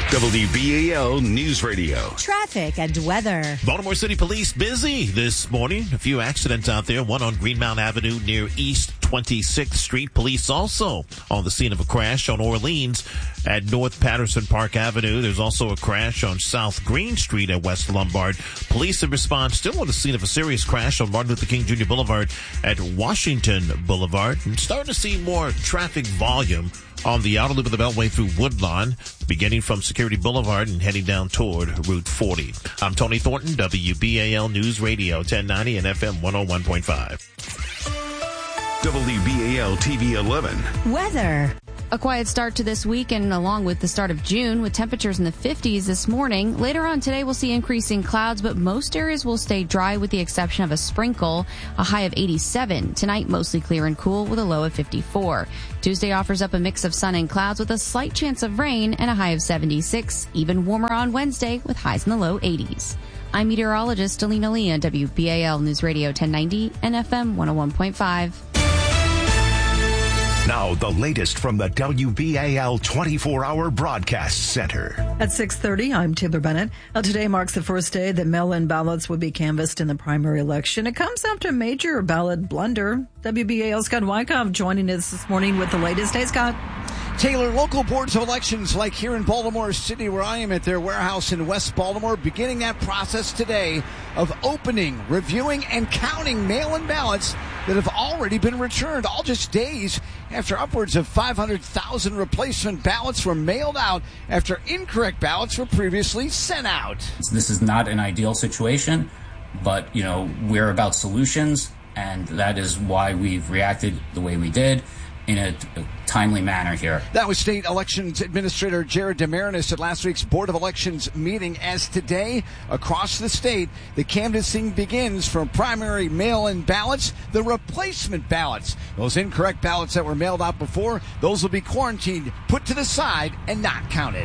W B A L News Radio. Traffic and weather. Baltimore City Police busy this morning. A few accidents out there. One on Greenmount Avenue near East twenty-sixth Street. Police also on the scene of a crash on Orleans at North Patterson Park Avenue. There's also a crash on South Green Street at West Lombard. Police have responded still on the scene of a serious crash on Martin Luther King Junior Boulevard at Washington Boulevard. And starting to see more traffic volume on the outer loop of the Beltway through Woodlawn, beginning from Security Boulevard and heading down toward Route forty. I'm Tony Thornton, W B A L News Radio, ten ninety and F M one oh one point five. W B A L T V eleven. Weather. A quiet start to this weekend along with the start of June with temperatures in the fifties this morning. Later on today we'll see increasing clouds, but most areas will stay dry with the exception of a sprinkle, a high of eighty-seven. Tonight mostly clear and cool with a low of fifty-four. Tuesday offers up a mix of sun and clouds with a slight chance of rain and a high of seventy-six. Even warmer on Wednesday with highs in the low eighties. I'm meteorologist Alina Lee on W B A L News Radio ten ninety and F M one oh one point five. Now, the latest from the W B A L twenty-four hour Broadcast Center. At six thirty, I'm Taylor Bennett. Now, today marks the first day that mail-in ballots would be canvassed in the primary election. It comes after a major ballot blunder. W B A L Scott Wyckoff joining us this morning with the latest. Hey, Scott. Taylor, local boards of elections like here in Baltimore City, where I am at their warehouse in West Baltimore, beginning that process today of opening, reviewing, and counting mail-in ballots that have already been returned, all just days after upwards of five hundred thousand replacement ballots were mailed out after incorrect ballots were previously sent out. This is not an ideal situation, but, you know, we're about solutions, and that is why we've reacted the way we did in a timely manner here. That was State Elections Administrator Jared DeMarinis at last week's Board of Elections meeting. As today, across the state, the canvassing begins from primary mail-in ballots, the replacement ballots. Those incorrect ballots that were mailed out before, those will be quarantined, put to the side, and not counted.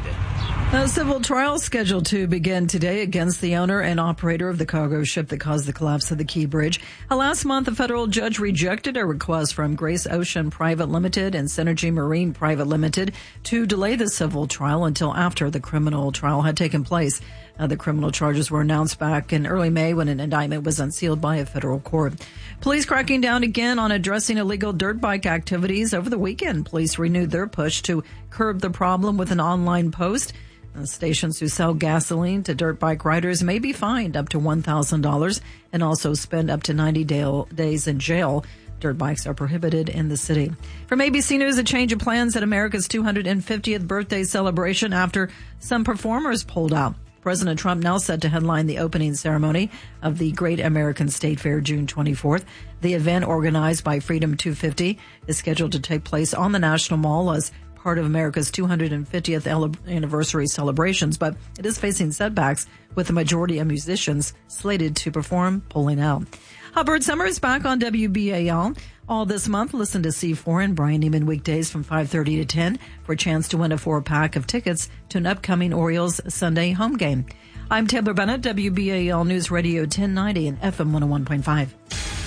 A civil trial scheduled to begin today against the owner and operator of the cargo ship that caused the collapse of the Key Bridge. Last month, a federal judge rejected a request from Grace Ocean Private Limited and Synergy Marine Private Limited to delay the civil trial until after the criminal trial had taken place. Uh, the criminal charges were announced back in early May when an indictment was unsealed by a federal court. Police cracking down again on addressing illegal dirt bike activities. Over the weekend, police renewed their push to curb the problem with an online post. Uh, stations who sell gasoline to dirt bike riders may be fined up to one thousand dollars and also spend up to ninety day, days in jail. Dirt bikes are prohibited in the city. From A B C News, a change of plans at America's two hundred fiftieth birthday celebration after some performers pulled out. President Trump now set to headline the opening ceremony of the Great American State Fair June twenty-fourth. The event, organized by Freedom two fifty, is scheduled to take place on the National Mall as part of America's two hundred fiftieth anniversary celebrations, but it is facing setbacks with the majority of musicians slated to perform pulling out. Hubbard Summer is back on W B A L. All this month, listen to C four and Brian Neiman weekdays from five thirty to ten for a chance to win a four-pack of tickets to an upcoming Orioles Sunday home game. I'm Taylor Bennett, W B A L News Radio ten ninety and F M one oh one point five.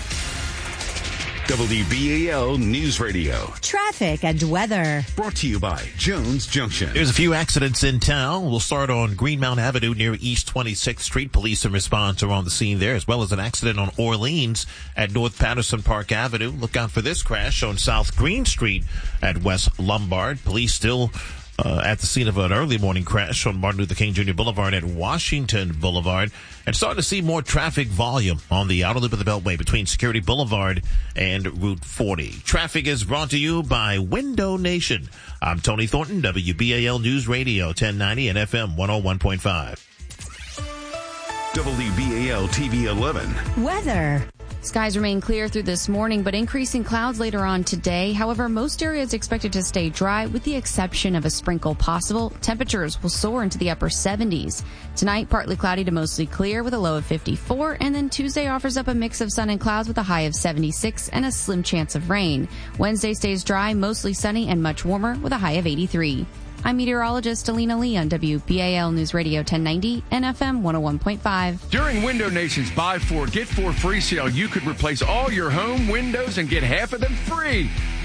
W B A L News Radio. Traffic and weather. Brought to you by Jones Junction. There's a few accidents in town. We'll start on Greenmount Avenue near East twenty-sixth Street. Police and response are on the scene there, as well as an accident on Orleans at North Patterson Park Avenue. Look out for this crash on South Green Street at West Lombard. Police still Uh, at the scene of an early morning crash on Martin Luther King Junior Boulevard at Washington Boulevard, and starting to see more traffic volume on the outer loop of the Beltway between Security Boulevard and Route forty. Traffic is brought to you by Window Nation. I'm Tony Thornton, W B A L News Radio ten ninety and F M one oh one point five. W B A L T V eleven. Weather. Skies remain clear through this morning, but increasing clouds later on today. However, most areas expected to stay dry with the exception of a sprinkle possible. Temperatures will soar into the upper seventies. Tonight, partly cloudy to mostly clear with a low of fifty-four, and then Tuesday offers up a mix of sun and clouds with a high of seventy-six and a slim chance of rain. Wednesday stays dry, mostly sunny and much warmer with a high of eighty-three. I'm meteorologist Alina Lee on W B A L News Radio ten ninety and F M one oh one point five. During Window Nation's Buy Four, Get Four free sale, you could replace all your home windows and get half of them free.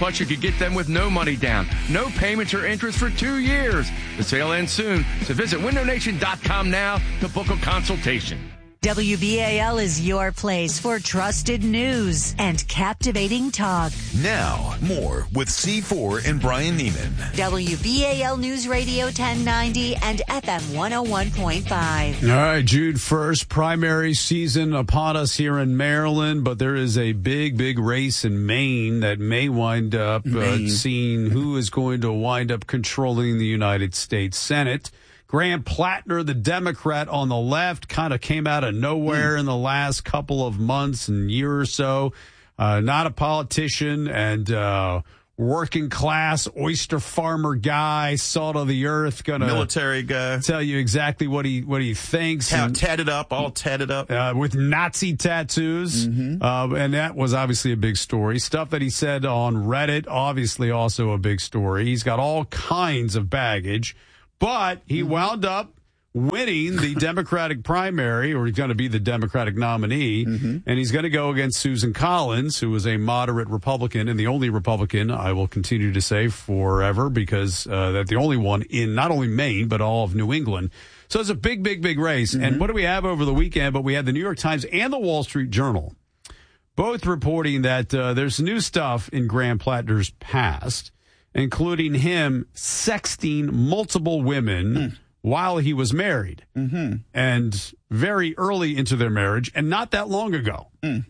Plus, you could get them with no money down, no payments or interest for two years. The sale ends soon, so visit window nation dot com now to book a consultation. W B A L is your place for trusted news and captivating talk. Now, more with C four and Brian Neiman. W B A L News Radio ten ninety and F M one oh one point five. All right, June first, primary season upon us here in Maryland, but there is a big, big race in Maine that may wind up uh, seeing who is going to wind up controlling the United States Senate. Graham Plattner, the Democrat on the left, kind of came out of nowhere mm. in the last couple of months and year or so. Uh, not a politician and uh, working class oyster farmer guy, salt of the earth, gonna military guy, tell you exactly what he what he thinks. How tatted up, all tatted up, uh, with Nazi tattoos, mm-hmm. uh, and that was obviously a big story. Stuff that he said on Reddit, obviously also a big story. He's got all kinds of baggage. But he wound up winning the Democratic primary, or he's going to be the Democratic nominee, mm-hmm. and he's going to go against Susan Collins, who is a moderate Republican, and the only Republican, I will continue to say forever, because uh, that's the only one in not only Maine, but all of New England. So it's a big, big, big race. Mm-hmm. And what do we have over the weekend? But we had the New York Times and the Wall Street Journal both reporting that uh, there's new stuff in Graham Plattner's past, including him sexting multiple women mm. while he was married, mm-hmm. and very early into their marriage, and not that long ago. Mm.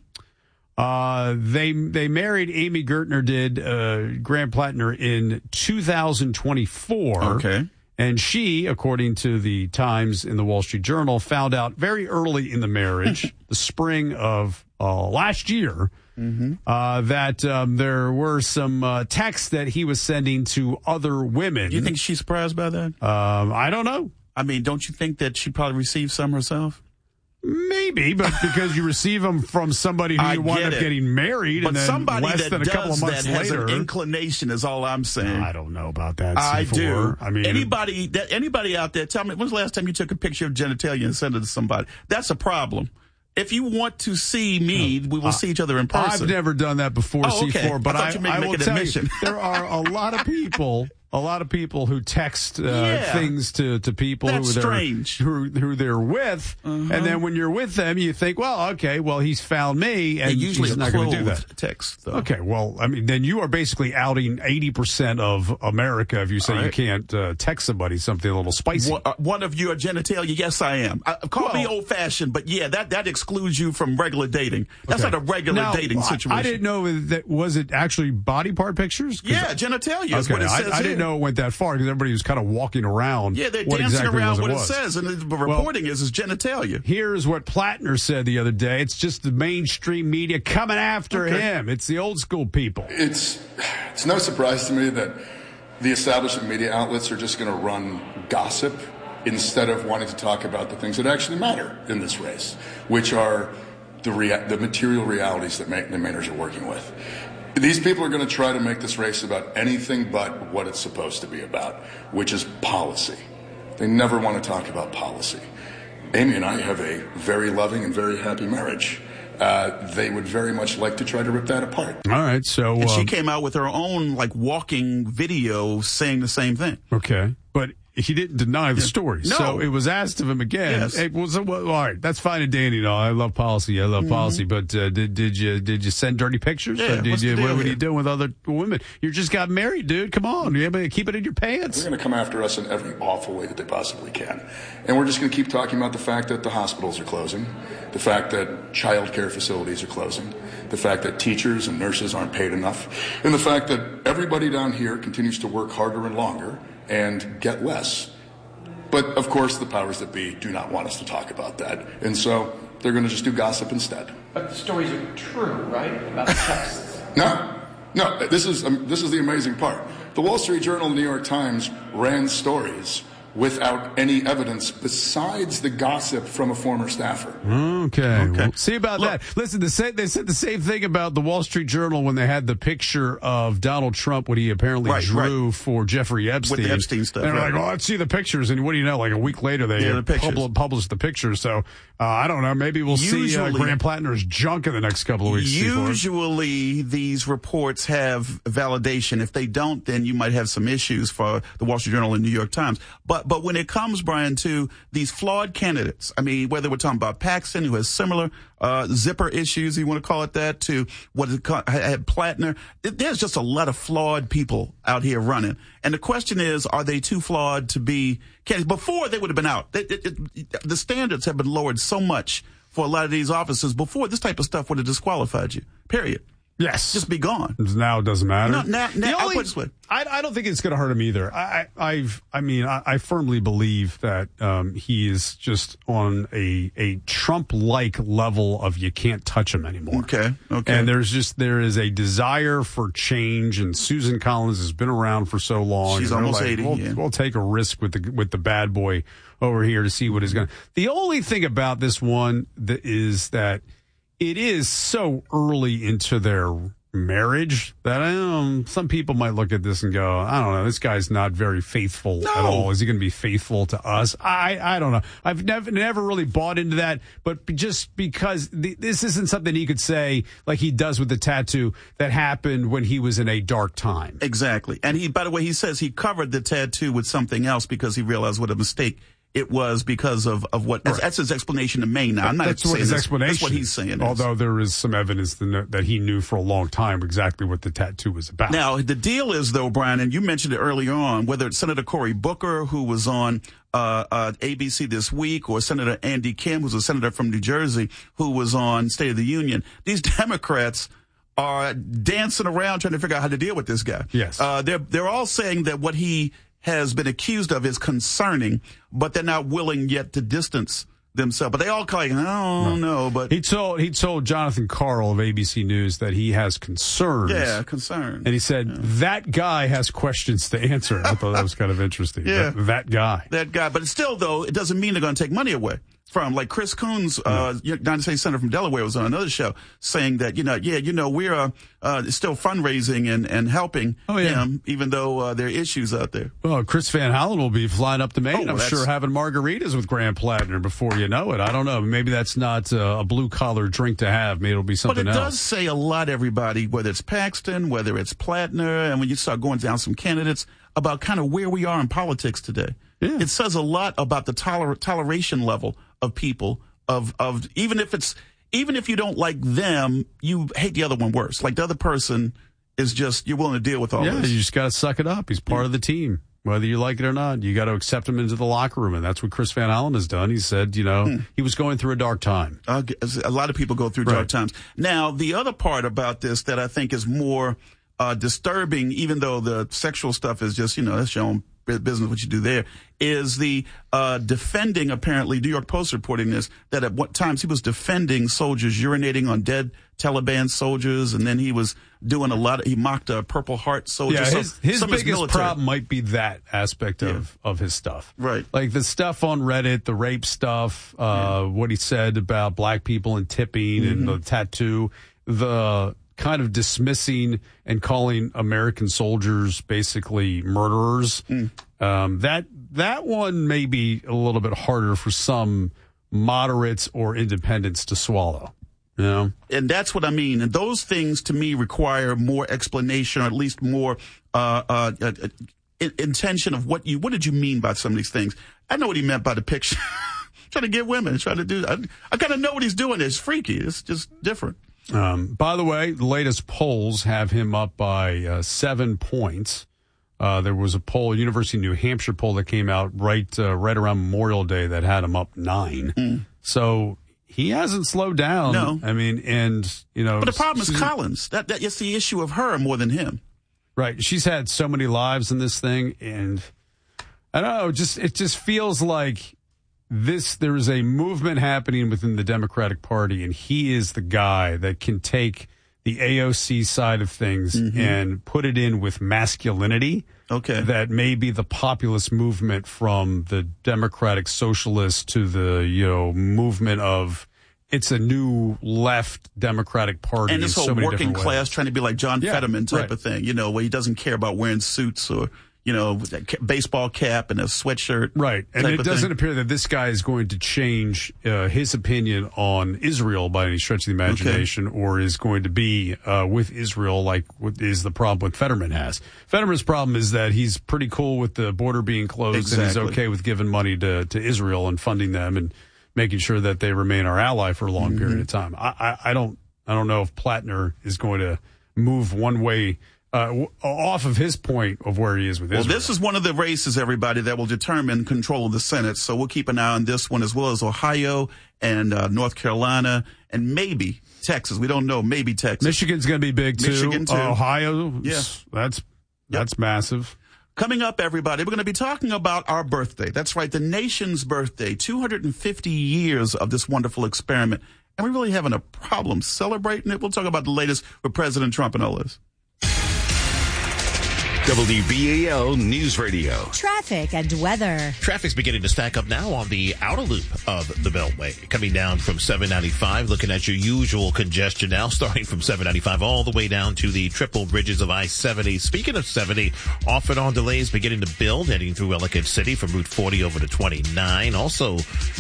Uh, they they married, Amy Gertner did, uh, Graham Plattner in two thousand twenty-four. Okay. And she, according to the Times and the Wall Street Journal, found out very early in the marriage, the spring of uh, last year, Mm-hmm. Uh, that um, there were some uh, texts that he was sending to other women. Do you think she's surprised by that? Um, I don't know. I mean, don't you think that she probably received some herself? Maybe, but because you receive them from somebody who you wind up getting married, but and then somebody less that than a does couple of months that later, has an inclination is all I'm saying. I don't know about that. I C four. do. I mean, anybody that anybody out there, tell me when's the last time you took a picture of genitalia and sent it to somebody? That's a problem. If you want to see me, we will uh, see each other in person. I've never done that before, oh, okay. C four, but I, I, I will tell admission. you, there are a lot of people, a lot of people who text uh, yeah. things to, to people That's who they're, strange. Who, who they're with, uh-huh. and then when you're with them, you think, well, okay, well, he's found me, and usually he's not going to do that. Text, though. Okay, well, I mean, then you are basically outing eighty percent of America if you say right. you can't uh, text somebody something a little spicy. One, uh, one of you are genitalia? Yes, I am. I, call well, me old-fashioned, but yeah, that, that excludes you from regular dating. That's okay. not a regular now, dating situation. I didn't know that, was it actually body part pictures? Yeah, genitalia is okay, what it says I, I didn't know it went that far, because everybody was kind of walking around. Yeah, they're what dancing exactly around it what was. it says, and the reporting well, is, is genitalia. Here's what Plattner said the other day. It's just the mainstream media coming after okay. him. It's the old school people. It's, it's no surprise to me that the establishment media outlets are just going to run gossip instead of wanting to talk about the things that actually matter in this race, which are the rea- the material realities that Ma- the Mainers are working with. These people are going to try to make this race about anything but what it's supposed to be about, which is policy. They never want to talk about policy. Amy and I have a very loving and very happy marriage. Uh, they would very much like to try to rip that apart. All right, so... And uh, she came out with her own, like, walking video saying the same thing. Okay, but he didn't deny the yeah. story. No. So it was asked of him again. Yes. Hey, well, so, well, all right, that's fine and dandy. No, I love policy. I love mm-hmm. policy. But uh, did did you did you send dirty pictures? Yeah, or did what's you? the What deal were you here? doing with other women? You just got married, dude. Come on, you able to keep it in your pants? They're going to come after us in every awful way that they possibly can, and we're just going to keep talking about the fact that the hospitals are closing, the fact that child care facilities are closing, the fact that teachers and nurses aren't paid enough, and the fact that everybody down here continues to work harder and longer and get less. But, of course, the powers that be do not want us to talk about that. And so they're going to just do gossip instead. But the stories are true, right? About the texts. No. No. This is, um, this is the amazing part. The Wall Street Journal and the New York Times ran stories without any evidence besides the gossip from a former staffer. Okay. Okay. Well, see about Look, that. Listen, the same, they said the same thing about the Wall Street Journal when they had the picture of Donald Trump, what he apparently right, drew right. for Jeffrey Epstein. With the Epstein stuff. And they're right. like, oh, let's see the pictures. And what do you know? Like a week later, they yeah, the pub- published the pictures. So uh, I don't know. Maybe we'll usually, see uh, Graham Plattner's junk in the next couple of weeks. Usually these reports have validation. If they don't, then you might have some issues for the Wall Street Journal and New York Times. But but when it comes, Brian, to these flawed candidates, I mean, whether we're talking about Paxton, who has similar uh, zipper issues, you want to call it that, to what it called, had Plattner, there's just a lot of flawed people out here running. And the question is, are they too flawed to be candidates? Before, they would have been out. It, it, it, the standards have been lowered so much for a lot of these officers. Before, this type of stuff would have disqualified you, period. Yes. Just be gone. Now it doesn't matter. No, now, now, only, I'll put it this way. I, I don't think it's going to hurt him either. I, I, I've, I mean, I, I firmly believe that um, he is just on a a Trump-like level of you can't touch him anymore. Okay, okay. And there's just there is a desire for change, and Susan Collins has been around for so long. She's and almost like, eighty. We'll, yeah. we'll take a risk with the with the bad boy over here to see what is going to. The only thing about this one that is that it is so early into their marriage that um, some people might look at this and go, I don't know, this guy's not very faithful no. at all. Is he going to be faithful to us? I, I don't know. I've never never really bought into that, but just because the, this isn't something he could say like he does with the tattoo that happened when he was in a dark time. Exactly. And he, by the way, he says he covered the tattoo with something else because he realized what a mistake it was because of, of what, right. that's, that's his explanation to Maine. Now, I'm not that's saying what his this, explanation. That's what he's saying. Although is. there is some evidence that he knew for a long time exactly what the tattoo was about. Now, the deal is, though, Brian, and you mentioned it earlier on, whether it's Senator Cory Booker, who was on uh, uh, A B C this week, or Senator Andy Kim, who's a senator from New Jersey, who was on State of the Union, these Democrats are dancing around trying to figure out how to deal with this guy. Yes. Uh, they're, they're all saying that what he has been accused of is concerning, but they're not willing yet to distance themselves. But they all call like, I don't know. But he told he told Jonathan Karl of A B C News that he has concerns. Yeah, concerns. And he said yeah. that guy has questions to answer. I thought that was kind of interesting. Yeah, that, that guy. That guy. But still, though, it doesn't mean they're going to take money away from, like Chris Coons, uh, United States Senator from Delaware, was on another show saying that, you know, yeah, you know, we're uh, uh, still fundraising and, and helping oh, yeah. him, even though uh, there are issues out there. Well, Chris Van Hollen will be flying up to Maine, oh, I'm sure, having margaritas with Graham Plattner before you know it. I don't know. Maybe that's not uh, a blue-collar drink to have. Maybe it'll be something else. But it else. does say a lot, everybody, whether it's Paxton, whether it's Plattner, and when you start going down some candidates, about kind of where we are in politics today. Yeah. It says a lot about the toler- toleration level of people. Of, of even if it's even if you don't like them, you hate the other one worse. Like the other person is just, you're willing to deal with all yeah, this. You just got to suck it up. He's part yeah. of the team, whether you like it or not. You got to accept him into the locker room, and that's what Chris Van Hollen has done. He said, you know, hmm. he was going through a dark time. Uh, a lot of people go through right. dark times. Now, the other part about this that I think is more uh, disturbing, even though the sexual stuff is just, you know, that's your own business, what you do there, is the uh, defending, apparently, New York Post reporting this, that at what times he was defending soldiers urinating on dead Taliban soldiers, and then he was doing a lot of, he mocked a Purple Heart soldier. Yeah, so, his, his biggest problem might be that aspect of, yeah. of his stuff. Right. Like the stuff on Reddit, the rape stuff, uh, yeah. what he said about black people and tipping mm-hmm. and the tattoo, the kind of dismissing and calling American soldiers basically murderers. Mm. Um, that that one may be a little bit harder for some moderates or independents to swallow. You know? And that's what I mean. And those things, to me, require more explanation, or at least more uh, uh, uh, intention of what you. What did you mean by some of these things? I know what he meant by the picture. Trying to get women, trying to do. I, I kind of know what he's doing. It's freaky. It's just different. Um, by the way, the latest polls have him up by uh, seven points. Uh, there was a poll, University of New Hampshire poll that came out right uh, right around Memorial Day that had him up nine. Mm. So he hasn't slowed down. No, I mean, and you know, but the problem is Collins. That that it's the issue of her more than him. Right. She's had so many lives in this thing, and I don't know. Just it just feels like. This, there is a movement happening within the Democratic Party, and he is the guy that can take the A O C side of things mm-hmm. and put it in with masculinity Okay. That may be the populist movement from the Democratic Socialists to the, you know, movement of it's a new left Democratic Party. And this in whole so many working different class ways. trying to be like John Yeah, Fetterman type right. of thing, you know, where he doesn't care about wearing suits or, you know, a baseball cap and a sweatshirt. Right. And type it of doesn't thing. appear that this guy is going to change uh, his opinion on Israel by any stretch of the imagination Okay. or is going to be uh, with Israel like what is the problem what Fetterman has. Fetterman's problem is that he's pretty cool with the border being closed Exactly. and he's okay with giving money to, to Israel and funding them and making sure that they remain our ally for a long Mm-hmm. period of time. I, I, I don't I don't know if Plattner is going to move one way uh, w- off of his point of where he is with Well, Israel. this is one of the races, everybody, that will determine control of the Senate. So we'll keep an eye on this one as well as Ohio and uh, North Carolina and maybe Texas. We don't know. Maybe Texas. Michigan's going to be big too. Michigan, too. Ohio, Yeah. that's that's massive. Coming up, everybody, we're going to be talking about our birthday. That's right, the nation's birthday, two hundred fifty years of this wonderful experiment. And we're really having a problem celebrating it. We'll talk about the latest with President Trump and all this. W B A L News Radio. Traffic and weather. Traffic's beginning to stack up now on the outer loop of the Beltway. Coming down from seven ninety-five, looking at your usual congestion now, starting from seven ninety-five all the way down to the triple bridges of I seventy. Speaking of seventy, off and on delays beginning to build, heading through Ellicott City from Route forty over to twenty-nine. Also,